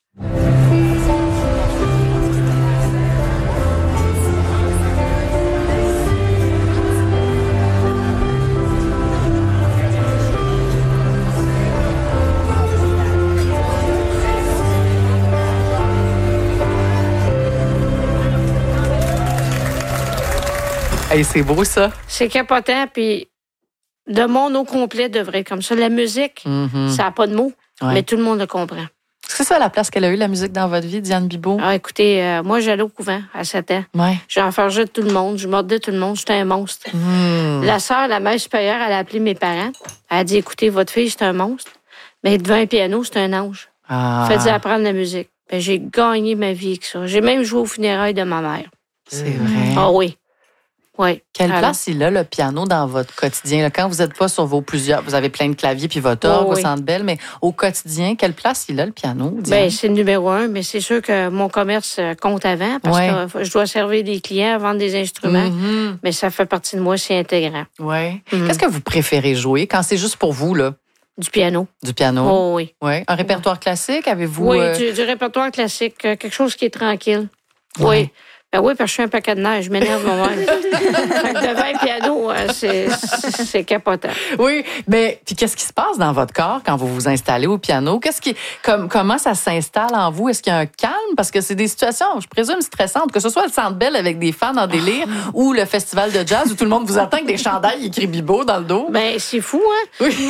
Hey, c'est beau, ça. C'est capotant, puis le monde au complet devrait être comme ça. La musique, ça n'a pas de mots, mais tout le monde le comprend. Est-ce que c'est ça la place qu'elle a eue, la musique, dans votre vie, Diane Bibeau? Ah, écoutez, moi, j'allais au couvent à 7 ans. Ouais. J'enfargeais tout le monde, je mordais tout le monde, j'étais un monstre. La sœur, la mère supérieure, elle a appelé mes parents. Elle a dit, écoutez, votre fille, c'est un monstre, mais devant un piano, c'est un ange. Faites-y apprendre la musique. Ben, j'ai gagné ma vie avec ça. J'ai même joué aux funérailles de ma mère. C'est vrai. Ah oui. Oui. Quelle place il a, le piano, dans votre quotidien? Là, quand vous n'êtes pas sur vous avez plein de claviers puis votre orgue au Centre Bell, mais au quotidien, quelle place il a, le piano? Bien, c'est le numéro 1, mais c'est sûr que mon commerce compte avant parce que je dois servir des clients, vendre des instruments, mais ça fait partie de moi, c'est intégrant. Oui. Qu'est-ce que vous préférez jouer quand c'est juste pour vous, là? Du piano. Du piano? Oh, oui. Oui. Un répertoire classique, avez-vous? Oui, du répertoire classique, quelque chose qui est tranquille. Oui. Ben oui, parce que je suis un paquet de neige, je m'énerve moi-même. Fait que devant un piano, c'est capotant. Oui, mais puis qu'est-ce qui se passe dans votre corps quand vous vous installez au piano? Comment ça s'installe en vous? Est-ce qu'il y a un calme? Parce que c'est des situations, je présume, stressantes, que ce soit le Centre Bell avec des fans en délire ou le festival de jazz où tout le monde vous attend avec des chandails écrits Bibo dans le dos. Ben c'est fou, hein? Oui.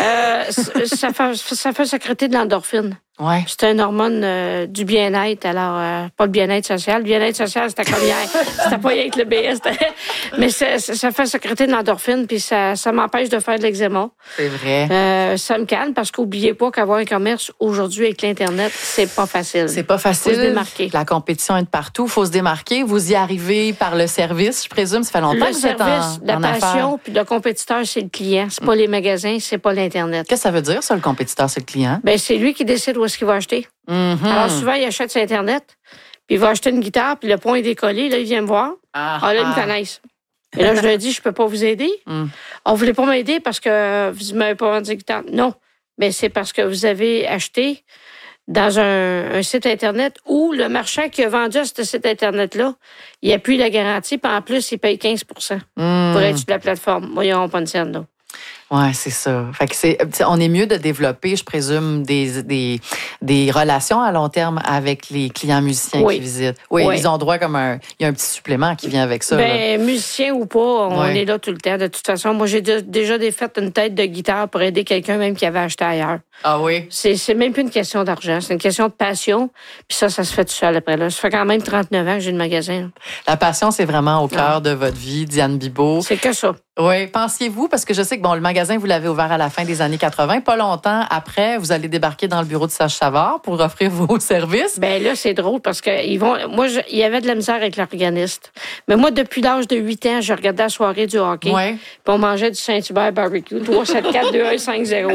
Ça fait sécréter de l'endorphine. Ouais. C'est une hormone du bien-être. Alors, pas le bien-être social. Le bien-être social, c'était comme hier. C'était pas avec le BS. Mais ça fait sécréter de l'endorphine, puis ça m'empêche de faire de l'eczéma. C'est vrai. Ça me calme, parce qu'oubliez pas qu'avoir un commerce aujourd'hui avec l'Internet, c'est pas facile. C'est pas facile. Faut se démarquer. La compétition est de partout. Faut se démarquer. Vous y arrivez par le service, je présume. Ça fait longtemps que vous êtes en service, la passion, puis le compétiteur, c'est le client. C'est pas les magasins, c'est pas l'Internet. Qu'est-ce que ça veut dire, ça, le compétiteur, c'est le client? Ben, c'est lui qui décide où est-ce qu'il va acheter. Alors, souvent, il achète sur Internet, puis il va acheter une guitare, puis le point est décollé. Là, il vient me voir. Là, ils me connaissent. Et là, je lui dis, je peux pas vous aider. On voulait pas m'aider parce que vous m'avez pas vendu de guitare. Non, mais c'est parce que vous avez acheté dans un site Internet où le marchand qui a vendu à ce site Internet-là, il appuie la garantie, puis en plus, il paye 15 pour être sur la plateforme. Moi, ils n'auront pas une scène, là. Ouais, c'est ça. Fait que on est mieux de développer, je présume, des relations à long terme avec les clients musiciens qui visitent. Oui, ils ont droit il y a un petit supplément qui vient avec ça. Ben, musicien ou pas, on est là tout le temps. De toute façon, moi, j'ai déjà fait une tête de guitare pour aider quelqu'un même qui avait acheté ailleurs. Ah oui? C'est même plus une question d'argent, c'est une question de passion. Puis ça se fait tout seul après. Là. Ça fait quand même 39 ans que j'ai le magasin. Là. La passion, c'est vraiment au cœur de votre vie, Diane Bibeau. C'est que ça. Oui. Pensiez-vous, parce que je sais que le magasin magasin, vous l'avez ouvert à la fin des années 80. Pas longtemps après, vous allez débarquer dans le bureau de Serge Savard pour offrir vos services. Ben là, c'est drôle parce que il y avait de la misère avec l'organiste. Mais moi, depuis l'âge de 8 ans, je regardais la soirée du hockey. Ouais. Puis on mangeait du Saint-Hubert barbecue. 3-7-4-2-1-5-0.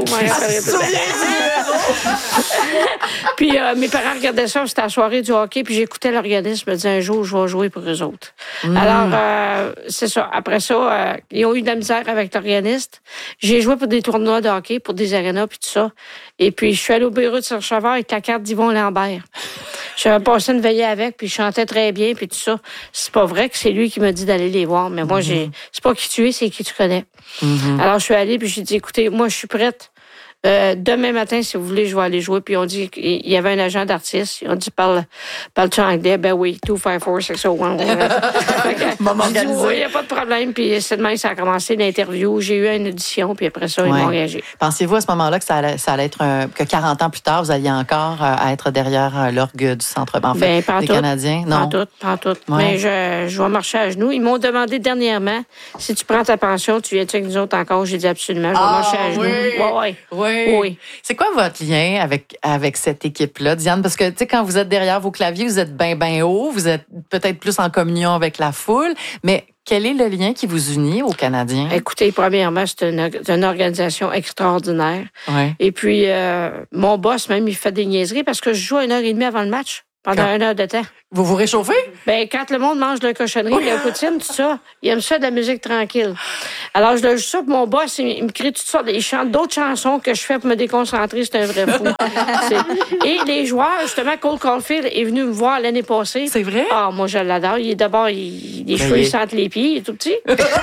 Puis mes parents regardaient ça, c'était la soirée du hockey, puis j'écoutais l'organiste, je me disais un jour, je vais jouer pour eux autres. Alors, c'est ça. Après ça, ils ont eu de la misère avec l'organiste. J'ai joué pour des tournois de hockey, pour des arénas, puis tout ça. Et puis, je suis allée au bureau de Serge Savard avec la carte d'Yvon Lambert. J'avais passé une veillée avec, puis je chantais très bien, puis tout ça. C'est pas vrai que c'est lui qui m'a dit d'aller les voir, mais moi, c'est pas qui tu es, c'est qui tu connais. Alors, je suis allée, puis j'ai dit, écoutez, moi, je suis prête. Demain matin, si vous voulez, je vais aller jouer. Puis on dit qu'il y avait un agent d'artiste. Ils ont dit, parle-tu anglais? Ben oui, 254-601. J'ai dit, oui, il n'y a pas de problème. Puis c'est demain que ça a commencé l'interview. J'ai eu une audition, puis après ça, ils m'ont engagé. Pensiez-vous à ce moment-là que ça allait être que 40 ans plus tard, vous alliez encore être derrière l'orgue du Centre des Canadiens? Non, pas tout. Ouais. Mais je vais marcher à genoux. Ils m'ont demandé dernièrement, si tu prends ta pension, tu viens avec nous autres encore? J'ai dit absolument, je vais marcher à genoux. Oui. C'est quoi votre lien avec cette équipe-là, Diane? Parce que, tu sais, quand vous êtes derrière vos claviers, vous êtes bien haut, vous êtes peut-être plus en communion avec la foule, mais quel est le lien qui vous unit aux Canadiens? Écoutez, premièrement, c'est une organisation extraordinaire. Ouais. Et puis, mon boss, même, il fait des niaiseries parce que je joue 1h30 avant le match. Pendant 1 heure de temps. Vous vous réchauffez? Ben, quand le monde mange de la cochonnerie, de la poutine, tout ça, il aime ça de la musique tranquille. Alors, je le joue ça, puis mon boss, il me crie toutes sortes, il chante d'autres chansons que je fais pour me déconcentrer, c'est un vrai fou. Et les joueurs, justement, Cole Caulfield est venu me voir l'année passée. C'est vrai? Ah, moi, je l'adore. Les cheveux, ils sentent les pieds, il est tout petit.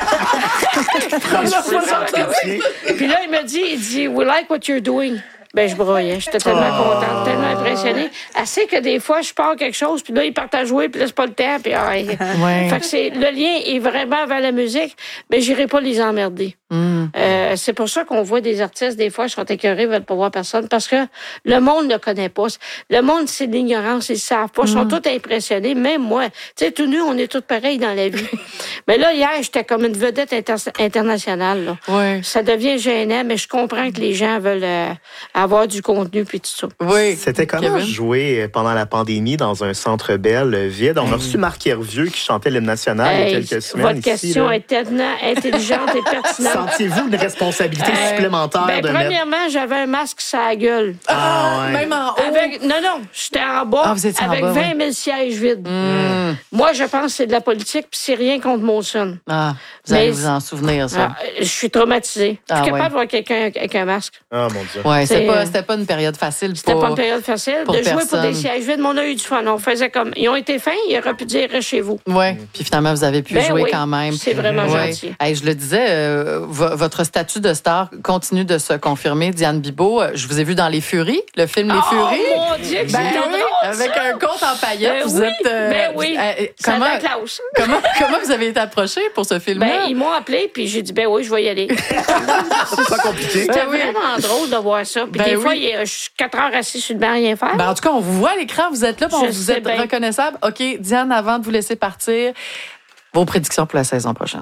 Puis là, il me dit, we like what you're doing. Ben, je broyais. J'étais tellement contente, tellement impressionnée. Assez que des fois, je pars quelque chose, puis là, ils partent à jouer, puis là, c'est pas le temps. Puis, Fait que le lien est vraiment vers la musique, mais j'irai pas les emmerder. C'est pour ça qu'on voit des artistes, des fois, ils sont écœurés, ils veulent pas voir personne, parce que le monde ne connaît pas. Le monde, c'est de l'ignorance, ils savent pas. Ils sont tous impressionnés, même moi. Tu sais, tout nu, on est tous pareils dans la vie. Mais là, hier, j'étais comme une vedette internationale. Là. Oui. Ça devient gênant, mais je comprends que les gens veulent avoir du contenu puis tout ça. Oui. C'était comment jouer pendant la pandémie dans un centre Bell vide? On a reçu Marc Hervieux qui chantait l'hymne national il y a quelques semaines. Votre question est tellement intelligente et pertinente. Sentiez-vous une responsabilité supplémentaire de premièrement, j'avais un masque sur la gueule. Même en haut? Non, j'étais en bas avec 20 000 sièges vides. Moi, je pense que c'est de la politique puis c'est rien contre Molson. Vous allez vous en souvenir, ça. Je suis traumatisée. Je suis capable de voir quelqu'un avec un masque. Ah, mon Dieu. Oui, c'était pas une période facile. C'était pas une période facile. De jouer pour des sièges vides, mais on a eu du fun. On faisait comme... Ils ont été fins, il aurait pu dire « Restez chez vous ». Oui, puis finalement, vous avez pu jouer quand même. C'est vraiment gentil. Hey, je le disais, votre statut de star continue de se confirmer. Diane Bibeau, je vous ai vu dans Les Furies, le film Les Furies. Oh mon Dieu, que c'était drôle, avec un compte en paillettes. Vous êtes... Comment, la classe. comment vous avez été approché pour ce film-là? Ils m'ont appelé, puis j'ai dit, je vais y aller. C'est pas compliqué. C'était vraiment drôle de voir ça. Puis des fois, je suis 4 heures assis sur le banc, rien faire. En tout cas, on vous voit à l'écran, vous êtes là, vous êtes reconnaissable. OK, Diane, avant de vous laisser partir, vos prédictions pour la saison prochaine.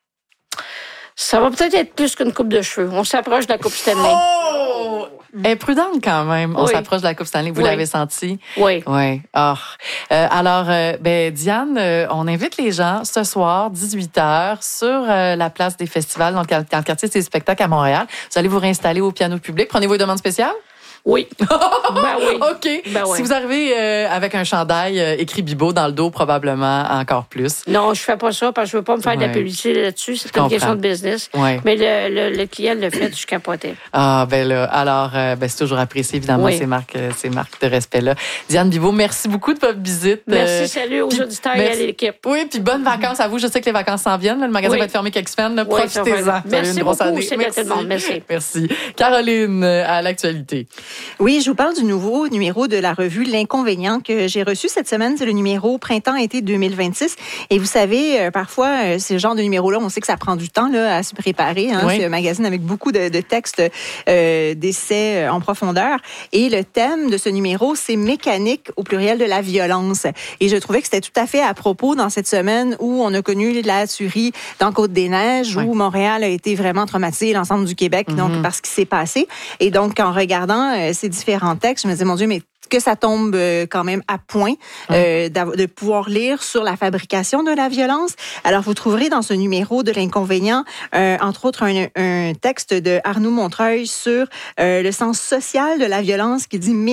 Ça va peut-être être plus qu'une coupe de cheveux. On s'approche de la Coupe Stanley. Oh! Elle est prudente quand même. On s'approche de la Coupe Stanley. Vous l'avez senti? Oui. Oui. Alors, Diane, on invite les gens ce soir, 18h, sur la place des festivals, dans le quartier des spectacles à Montréal. Vous allez vous réinstaller au piano public. Prenez-vous une demande spéciale? Oui. Oui. OK. Si vous arrivez avec un chandail écrit Bibeau dans le dos, probablement encore plus. Non, je fais pas ça parce que je veux pas me faire de la publicité là-dessus. C'est une question de business. Ouais. Mais le client le fait, je capotais. Alors, c'est toujours apprécié, évidemment, ces marques de respect-là. Diane Bibeau, merci beaucoup de votre visite. Merci, salut aux auditeurs et à l'équipe. Oui, puis bonnes vacances à vous. Je sais que les vacances s'en viennent. Le magasin va être fermé quelques semaines. Profitez-en. Merci beaucoup. C'est bien tout le monde. Merci. Merci. Caroline, à l'actualité. Oui, je vous parle du nouveau numéro de la revue L'Inconvénient que j'ai reçu cette semaine. C'est le numéro Printemps-été 2026. Et vous savez, parfois, ce genre de numéro-là, on sait que ça prend du temps là, à se préparer. Hein. Oui. C'est un magazine avec beaucoup de textes, d'essais en profondeur. Et le thème de ce numéro, c'est mécanique au pluriel de la violence. Et je trouvais que c'était tout à fait à propos dans cette semaine où on a connu la tuerie dans Côte-des-Neiges, où Montréal a été vraiment traumatisé, l'ensemble du Québec, donc par ce qui s'est passé. Et donc, en regardant ces différents textes, je me disais, mon Dieu, mais que ça tombe quand même à point de pouvoir lire sur la fabrication de la violence. Alors, vous trouverez dans ce numéro de l'Inconvénient, entre autres, un texte de Arnaud Montreuil sur le sens social de la violence qui dit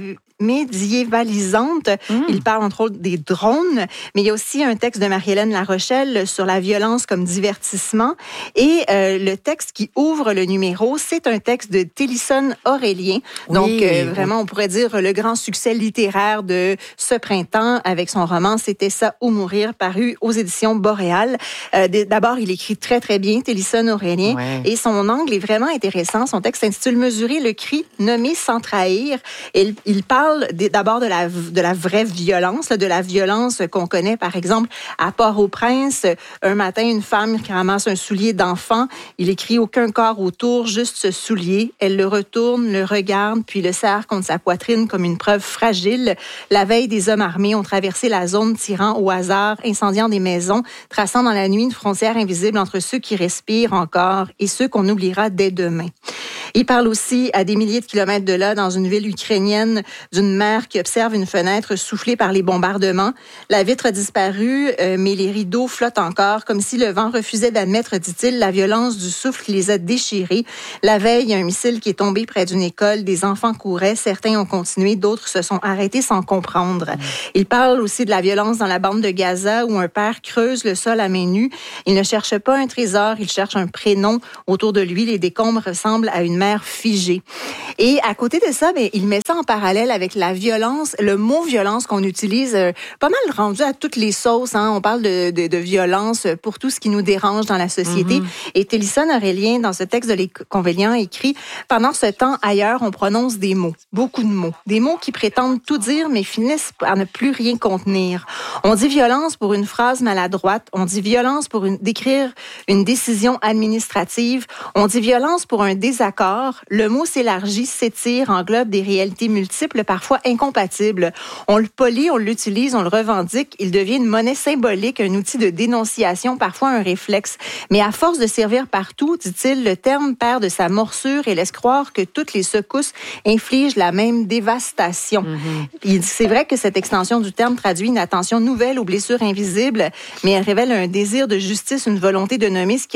médiévalisante. Il parle entre autres des drones, mais il y a aussi un texte de Marie-Hélène Larochelle sur la violence comme divertissement. Et le texte qui ouvre le numéro, c'est un texte de Télisson Aurélien. Donc, vraiment, on pourrait dire le grand succès littéraire de ce printemps avec son roman « C'était ça ou mourir » paru aux éditions Boréal. D'abord, il écrit très, très bien, Télisson Aurélien, et son angle est vraiment intéressant. Son texte s'intitule « Mesurer le cri, nommer sans trahir ». Il parle d'abord de la vraie violence, de la violence qu'on connaît, par exemple, à Port-au-Prince. Un matin, une femme qui ramasse un soulier d'enfant, il écrit « Aucun corps autour, juste ce soulier ». Elle le retourne, le regarde, puis le serre contre sa poitrine comme une preuve fragile. La veille, des hommes armés ont traversé la zone, tirant au hasard, incendiant des maisons, traçant dans la nuit une frontière invisible entre ceux qui respirent encore et ceux qu'on oubliera dès demain. Il parle aussi à des milliers de kilomètres de là, dans une ville ukrainienne, d'une mère qui observe une fenêtre soufflée par les bombardements. La vitre a disparu, mais les rideaux flottent encore, comme si le vent refusait d'admettre, dit-il, la violence du souffle qui les a déchirés. La veille, il y a un missile qui est tombé près d'une école. Des enfants couraient, certains ont continué, d'autres se sont arrêtés sans comprendre. Il parle aussi de la violence dans la bande de Gaza, où un père creuse le sol à main nue. Il ne cherche pas un trésor, il cherche un prénom. Autour de lui, les décombres ressemblent à une mer figée. Et à côté de ça, il met ça en parallèle avec la violence, le mot violence qu'on utilise pas mal rendu à toutes les sauces. Hein. On parle de violence pour tout ce qui nous dérange dans la société. Et Télisson Aurélien, dans ce texte de l'Inconvénient, écrit « Pendant ce temps, ailleurs, on prononce des mots, beaucoup de mots. Des mots qui prétendent tout dire, mais finissent par ne plus rien contenir. On dit violence pour une phrase maladroite. On dit violence pour décrire une décision administrative. On dit violence pour un désaccord. Le mot s'élargit, s'étire, englobe des réalités multiples, parfois incompatibles. On le polie, on l'utilise, on le revendique. Il devient une monnaie symbolique, un outil de dénonciation, parfois un réflexe. Mais à force de servir partout, dit-il, le terme perd de sa morsure et laisse croire que toutes les secousses infligent la même dévastation. C'est vrai que cette extension du terme traduit une attention nouvelle aux blessures invisibles, mais elle révèle un désir de justice, une volonté de nommer ce qui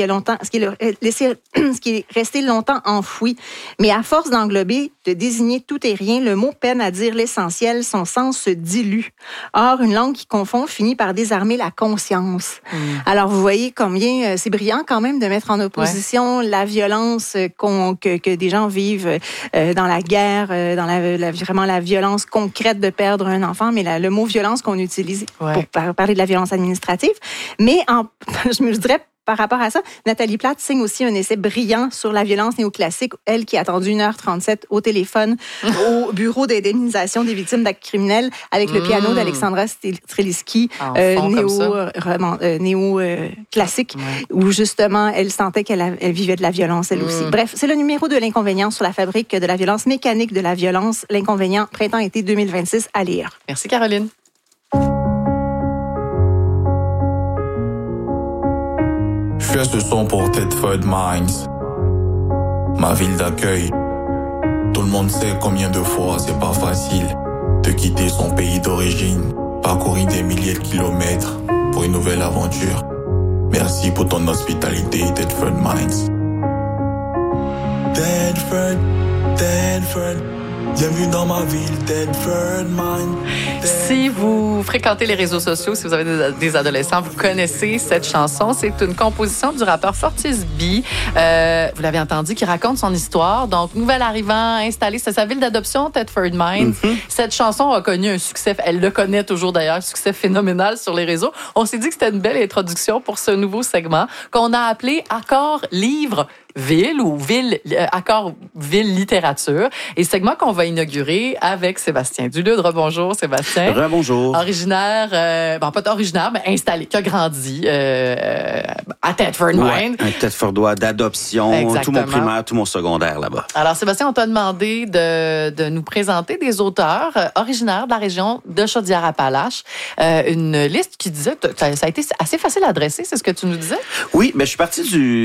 est resté longtemps enfoui. Mais à force d'englober, de désigner tout et rien, le mot peine à dire l'essentiel, son sens se dilue. Or, une langue qui confond finit par désarmer la conscience. Alors, vous voyez combien c'est brillant quand même de mettre en opposition la violence que des gens vivent dans la guerre, dans vraiment la violence concrète de perdre un enfant, mais le mot violence qu'on utilise pour parler de la violence administrative. Mais je me dirais, par rapport à ça, Nathalie Platte signe aussi un essai brillant sur la violence néoclassique, elle qui a attendu 1h37 au téléphone au bureau d'indemnisation des victimes d'actes criminels avec le piano d'Alexandra Streliski, néo-classique, où justement, elle sentait qu'elle vivait de la violence, elle aussi. Bref, c'est le numéro de l'Inconvénient sur la fabrique de la violence, mécanique de la violence, l'Inconvénient, printemps-été 2026, à lire. Merci, Caroline. Je fais ce son pour Thetford Mines, ma ville d'accueil. Tout le monde sait combien de fois c'est pas facile de quitter son pays d'origine, parcourir des milliers de kilomètres pour une nouvelle aventure. Merci pour ton hospitalité, Thetford Mines. Thetford, bienvenue dans ma ville, Thetford Mines. Si vous fréquentez les réseaux sociaux, si vous avez des adolescents, vous connaissez cette chanson. C'est une composition du rappeur Fortis B. Vous l'avez entendu, qui raconte son histoire. Donc, nouvel arrivant, installé, c'est sa ville d'adoption, Thetford Mines. Cette chanson a connu un succès, elle le connaît toujours d'ailleurs, succès phénoménal sur les réseaux. On s'est dit que c'était une belle introduction pour ce nouveau segment qu'on a appelé Accord, livre, ville ou accord ville littérature. Et segment qu'on va inaugurer avec Sébastien Dulude. Bonjour Sébastien. Rebonjour. Originaire, pas originaire, mais installé, qui a grandi à Thetford Mines. Un Thetfordois d'adoption. Exactement. Tout mon primaire, tout mon secondaire là-bas. Alors Sébastien, on t'a demandé de nous présenter des auteurs originaires de la région de Chaudière-Appalaches. Une liste qui disait, ça a été assez facile à dresser, c'est ce que tu nous disais? Oui, mais je suis parti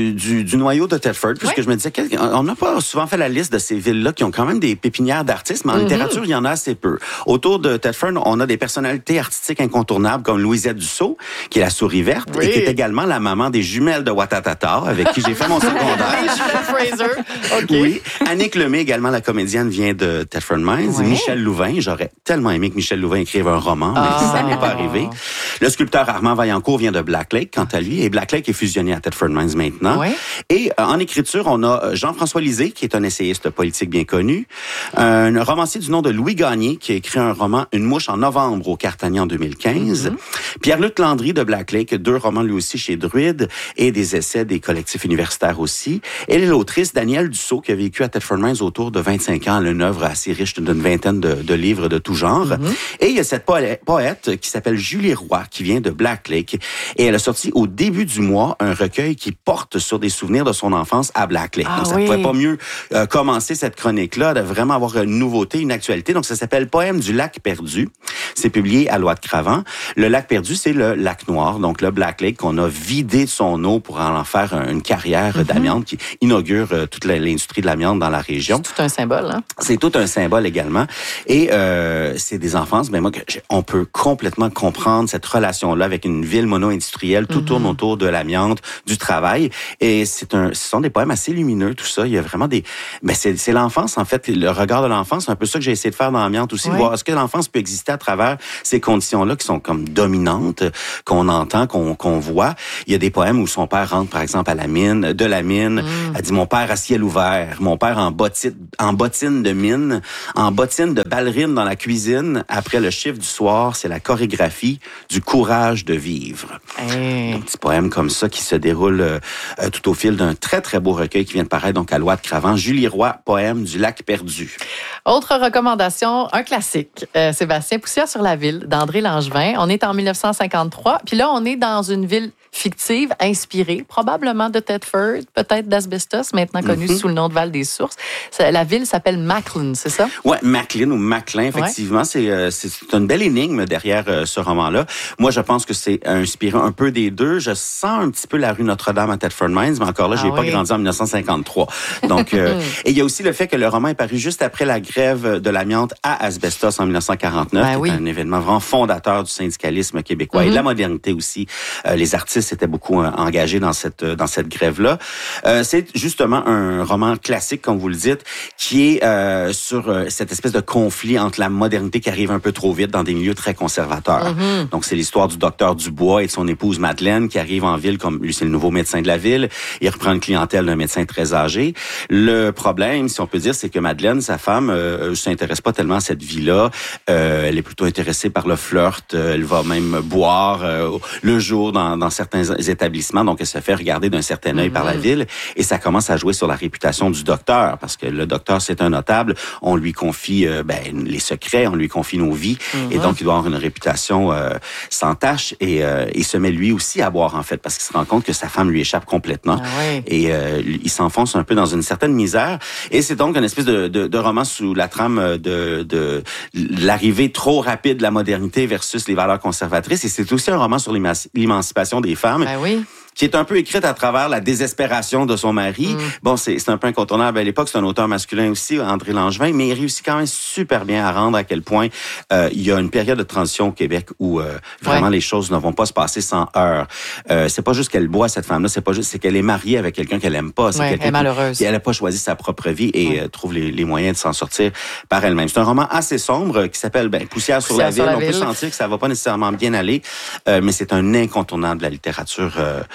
du noyau de Thetford, puisque je me disais on n'a pas souvent fait la liste de ces villes-là qui ont quand même des pépinières d'artistes, mais en littérature, il y en a assez peu. Autour de Thetford, on a des personnalités artistiques incontournables comme Louisette Dussault, qui est la souris verte, et qui est également la maman des jumelles de Watatata, avec qui j'ai fait mon secondaire. Les jumelles Fraser. OK. Oui. Annick Lemay, également la comédienne, vient de Thetford Mines. Ouais. Michel Louvain, j'aurais tellement aimé que Michel Louvain écrive un roman, mais ça n'est pas arrivé. Le sculpteur Armand Vaillancourt vient de Black Lake, quant à lui, et Black Lake est fusionné à Thetford Mines maintenant. Ouais. Et en écriture, on a Jean-François Lisée, qui est un essayiste politique bien connu, un romancier du nom de Louis Gagné, qui a écrit un roman Une mouche en novembre au Cartagnan en 2015. Pierre-Luc Landry de Black Lake, 2 romans lui aussi chez Druide, et des essais des collectifs universitaires aussi. Et l'autrice Danielle Dussault, qui a vécu à Thetford Mines autour de 25 ans, une œuvre assez riche d'une vingtaine de livres de tout genre. Et il y a cette poète qui s'appelle Julie Roy, qui vient de Black Lake, et elle a sorti au début du mois un recueil qui porte sur des souvenirs de son enfance à Black Lake. Donc, ça ne pouvait pas mieux commencer cette chronique-là, de vraiment avoir une nouveauté, une actualité. Donc, ça s'appelle Poème du lac perdu. C'est publié à Loi-de-Cravant. Le lac perdu, c'est le lac noir, donc le Black Lake qu'on a vidé de son eau pour en faire une carrière d'amiante qui inaugure toute l'industrie de l'amiante dans la région. C'est tout un symbole, hein? C'est tout un symbole également. Et c'est des enfances, mais moi, on peut complètement comprendre cette relation-là avec une ville mono-industrielle. Tout tourne autour de l'amiante, du travail. Et ce sont des poèmes assez lumineux, tout ça. Il y a vraiment des... Mais c'est l'enfance, en fait, le regard de l'enfance. C'est un peu ça que j'ai essayé de faire dans l'amiante aussi, de voir est-ce que l'enfance peut exister à travers ces conditions-là qui sont comme dominantes, qu'on entend, qu'on voit. Il y a des poèmes où son père rentre, par exemple, à la mine, elle dit, mon père à ciel ouvert, mon père en bottine de mine, en bottine de ballerine dans la cuisine. Après le chiffre du soir, c'est la chorégraphie du courage de vivre. Un petit poème comme ça qui se déroule tout au fil d'un très, très beau recueil qui vient de paraître donc à Loi-de-Cravant. Julie Roy, Poème du lac perdu. Autre recommandation, un classique. Sébastien, Poussière sur la ville, d'André Langevin. On est en 1953. Puis là, on est dans une ville fictive, inspirée probablement de Thetford, peut-être d'Asbestos, maintenant connu sous le nom de Val-des-Sources. La ville s'appelle Macklin, c'est ça? Oui, Macklin ou Macklin, effectivement. C'est une belle énigme derrière ce roman-là. Moi, je pense que c'est inspiré un peu des deux. Je sens un petit peu la rue Notre-Dame à Thetford Mines, mais encore là, je n'ai pas grandi en 1953. Donc, et il y a aussi le fait que le roman est paru juste après la grève de l'amiante à Asbestos en 1949. C'est un événement vraiment fondateur du syndicalisme québécois et de la modernité aussi. Les artistes étaient beaucoup engagés dans cette grève-là. C'est justement un roman classique, comme vous le dites, qui est sur cette espèce de conflit entre la modernité qui arrive un peu trop vite dans des milieux très conservateurs. Donc, c'est l'histoire du docteur Dubois et de son épouse Madeleine qui arrive en ville, comme lui, c'est le nouveau médecin de la ville. Il reprend une clientèle d'un médecin très âgé. Le problème, si on peut dire, c'est que Madeleine, sa femme, s'intéresse pas tellement à cette vie-là. Elle est plutôt intéressée par le flirt. Elle va même boire le jour dans certains établissements. Donc, elle se fait regarder d'un certain œil par la ville. Et ça commence à jouer sur la réputation du docteur, parce que le docteur, c'est un notable. On lui confie les secrets, on lui confie nos vies. Et donc, il doit avoir une réputation sans tache. Et il se met lui aussi à boire, en fait, parce qu'il se rend compte que sa femme lui échappe complètement. Et il s'enfonce un peu dans une certaine misère. Et c'est donc une espèce de roman sous la trame de l'arrivée trop rapide de la modernité versus les valeurs conservatrices. Et c'est aussi un roman sur l'émancipation des femmes. Qui est un peu écrite à travers la désespération de son mari. Bon, c'est un peu incontournable à l'époque. C'est un auteur masculin aussi, André Langevin, mais il réussit quand même super bien à rendre à quel point il y a une période de transition au Québec où vraiment les choses ne vont pas se passer sans heurts. C'est pas juste qu'elle boit, cette femme-là, c'est qu'elle est mariée avec quelqu'un qu'elle aime pas. C'est elle est malheureuse. Elle n'a pas choisi sa propre vie et trouve les moyens de s'en sortir par elle-même. C'est un roman assez sombre qui s'appelle Poussière sur la ville. On peut sentir que ça va pas nécessairement bien aller, mais c'est un incontournable de la littérature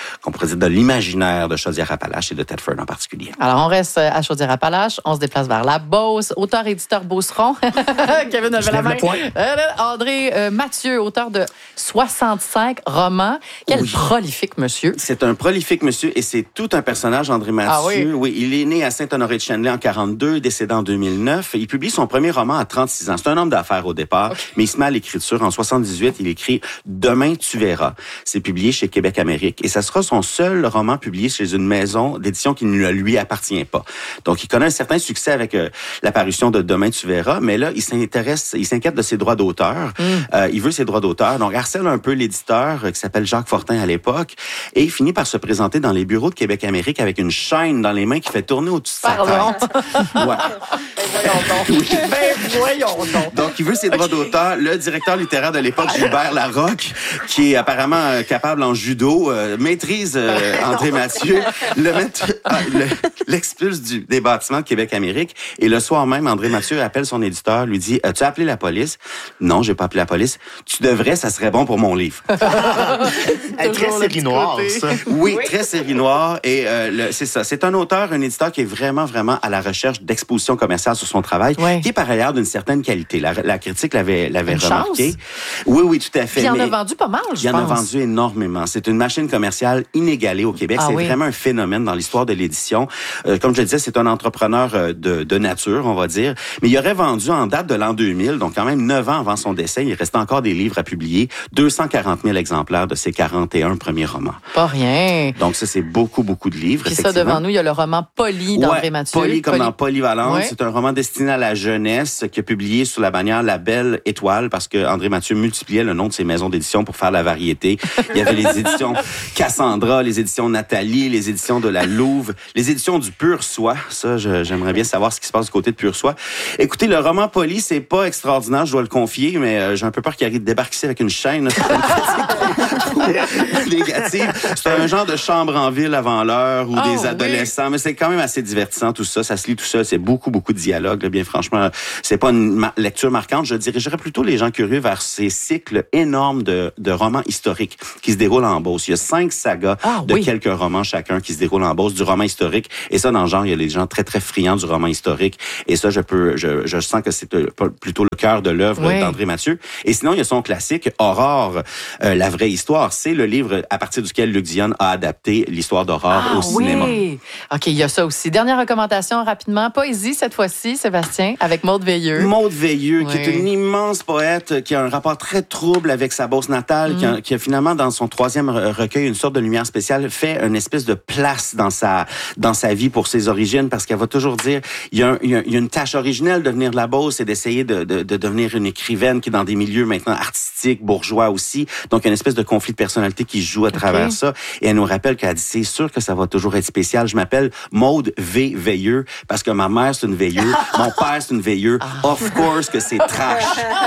qu'on pourrait dire de l'imaginaire de Chaudière-Appalaches et de Thetford en particulier. Alors, on reste à Chaudière-Appalaches. On se déplace vers la Beauce. Auteur-éditeur Beauceron. Kevin avait la main. André Mathieu, auteur de 65 romans. Quel prolifique monsieur. C'est un prolifique monsieur et c'est tout un personnage, André Mathieu. Oui, il est né à Saint-Honoré-de-Chênelet en 42, décédé en 2009. Il publie son premier roman à 36 ans. C'est un homme d'affaires au départ, mais il se met à l'écriture. En 78, il écrit « Demain, tu verras ». C'est publié chez Québec-Amérique. Et ça sera son seul roman publié chez une maison d'édition qui ne lui appartient pas. Donc, il connaît un certain succès avec l'apparition de Demain, tu verras. Mais là, il s'inquiète de ses droits d'auteur. Il veut ses droits d'auteur. Donc, harcèle un peu l'éditeur qui s'appelle Jacques Fortin à l'époque. Et il finit par se présenter dans les bureaux de Québec-Amérique avec une chaîne dans les mains qui fait tourner au-dessus de sa tête. Ouais. Voyons donc. Donc, il veut ses droits d'auteur. Le directeur littéraire de l'époque, Gilbert Larocque, qui est apparemment capable en judo, maîtrise André Mathieu, l'expulse des bâtiments de Québec-Amérique. Et le soir même, André Mathieu appelle son éditeur, lui dit « As-tu appelé la police? » « Non, j'ai pas appelé la police. Tu devrais, ça serait bon pour mon livre. » Très série noire, ça. Oui, très série noire. Et c'est ça. C'est un auteur, un éditeur qui est vraiment, vraiment à la recherche d'exposition commerciale sur son travail, qui est par ailleurs d'une certaine qualité. La critique l'avait remarqué. Oui, tout à fait. Puis il en a vendu pas mal, je pense. Il en a vendu énormément. C'est une machine commerciale inégalée au Québec. C'est vraiment un phénomène dans l'histoire de l'édition. Comme je le disais, c'est un entrepreneur de nature, on va dire. Mais il aurait vendu en date de l'an 2000, donc quand même 9 ans avant son décès, il restait encore des livres à publier. 240 000 exemplaires de ses 41 premiers romans. Pas rien. Donc ça, c'est beaucoup de livres. Puis ça, devant nous, il y a le roman Poli d'André Mathieu. Poli comme dans Polyvalente. C'est un roman destiné à la jeunesse qui est publié sous la bannière La Belle Étoile parce que André Mathieu multipliait le nom de ses maisons d'édition pour faire la variété. Il y avait les éditions Cassandra, les éditions Nathalie, les éditions de la Louve, les éditions du Pur Soi. Ça, j'aimerais bien savoir ce qui se passe du côté de Pur Soi. Écoutez, le roman Poli, c'est pas extraordinaire, je dois le confier, mais j'ai un peu peur qu'il arrive de débarquer ici avec une chaîne. Négative. C'est un genre de chambre en ville avant l'heure ou des adolescents, mais c'est quand même assez divertissant tout ça. Ça se lit tout seul. C'est beaucoup de dialogues. Bien franchement, c'est pas une lecture marquante. Je dirigerais plutôt les gens curieux vers ces cycles énormes de romans historiques qui se déroulent en Beauce. Il y a 5 sagas de quelques romans chacun qui se déroulent en Beauce, du roman historique. Et ça, dans le genre, il y a des gens très friands du roman historique. Et ça, je sens que c'est plutôt le cœur de l'œuvre d'André Mathieu. Et sinon, il y a son classique Aurore, la vraie histoire. C'est le livre à partir duquel Luc Dionne a adapté l'histoire d'Aurore au cinéma. OK, il y a ça aussi. Dernière recommandation, rapidement. Poésie, cette fois-ci, Sébastien, avec Maude Veilleux. Maude Veilleux, qui est une immense poète, qui a un rapport très trouble avec sa Beauce natale, qui a finalement, dans son 3e recueil, une sorte de lumière spéciale, fait une espèce de place dans sa vie pour ses origines, parce qu'elle va toujours dire, il y a une tâche originelle de venir de la Beauce, c'est d'essayer de devenir une écrivaine qui est dans des milieux maintenant artistiques, bourgeois aussi. Donc, il y a une espèce de conflit de personnalité qui se joue à travers ça. Et elle nous rappelle qu'elle dit, c'est sûr que ça va toujours être spécial. Je m'appelle Maude V. Veilleux parce que ma mère, c'est une veilleuse. Mon père, c'est une veilleuse. Of course que c'est trash.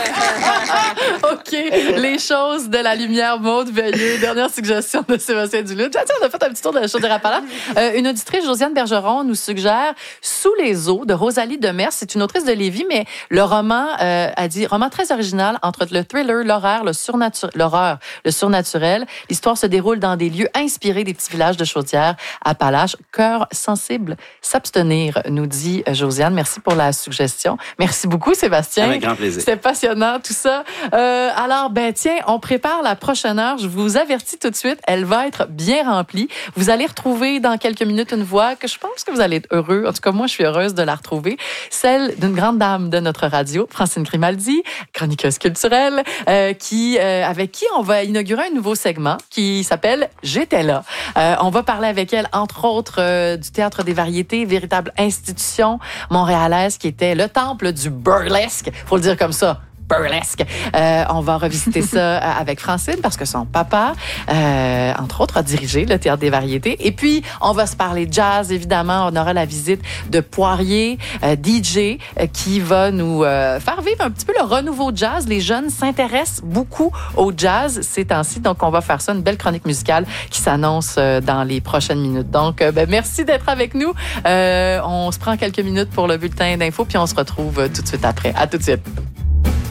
OK. Les choses de la lumière, Maude Veilleux. Dernière suggestion de Sébastien Duluth. Tiens, on a fait un petit tour de la Chaudière-Appalaches. Une auditrice, Josiane Bergeron, nous suggère Sous les eaux de Rosalie Demers. C'est une autrice de Lévis, mais le roman, a dit, roman très original entre le thriller, l'horreur, le surnaturel. L'histoire se déroule dans des lieux inspirés des petits villages de Chaudière-Appalaches. Cœur sensible, s'abstenir, nous dit Josiane. Merci pour la suggestion. Merci beaucoup, Sébastien. Avec grand plaisir. C'était passionnant, tout ça. Alors, tiens, on prépare la prochaine heure. Je vous avertis tout de suite, elle va être bien remplie. Vous allez retrouver dans quelques minutes une voix que je pense que vous allez être heureux. En tout cas, moi, je suis heureuse de la retrouver. Celle d'une grande dame de notre radio, Francine Grimaldi, chroniqueuse culturelle, avec qui on va inaugurer un nouveau segment qui s'appelle « J'étais là ». On va parler avec elle, entre autres, du Théâtre des Variétés, véritable institution montréalaise qui était le temple du burlesque. Faut le dire comme ça. Burlesque. On va revisiter ça avec Francine parce que son papa, entre autres, a dirigé le Théâtre des Variétés. Et puis, on va se parler jazz, évidemment. On aura la visite de Poirier, DJ, qui va nous faire vivre un petit peu le renouveau jazz. Les jeunes s'intéressent beaucoup au jazz ces temps-ci. Donc, on va faire ça, une belle chronique musicale qui s'annonce dans les prochaines minutes. Donc, merci d'être avec nous. On se prend quelques minutes pour le bulletin d'info, puis on se retrouve tout de suite après. À tout de suite.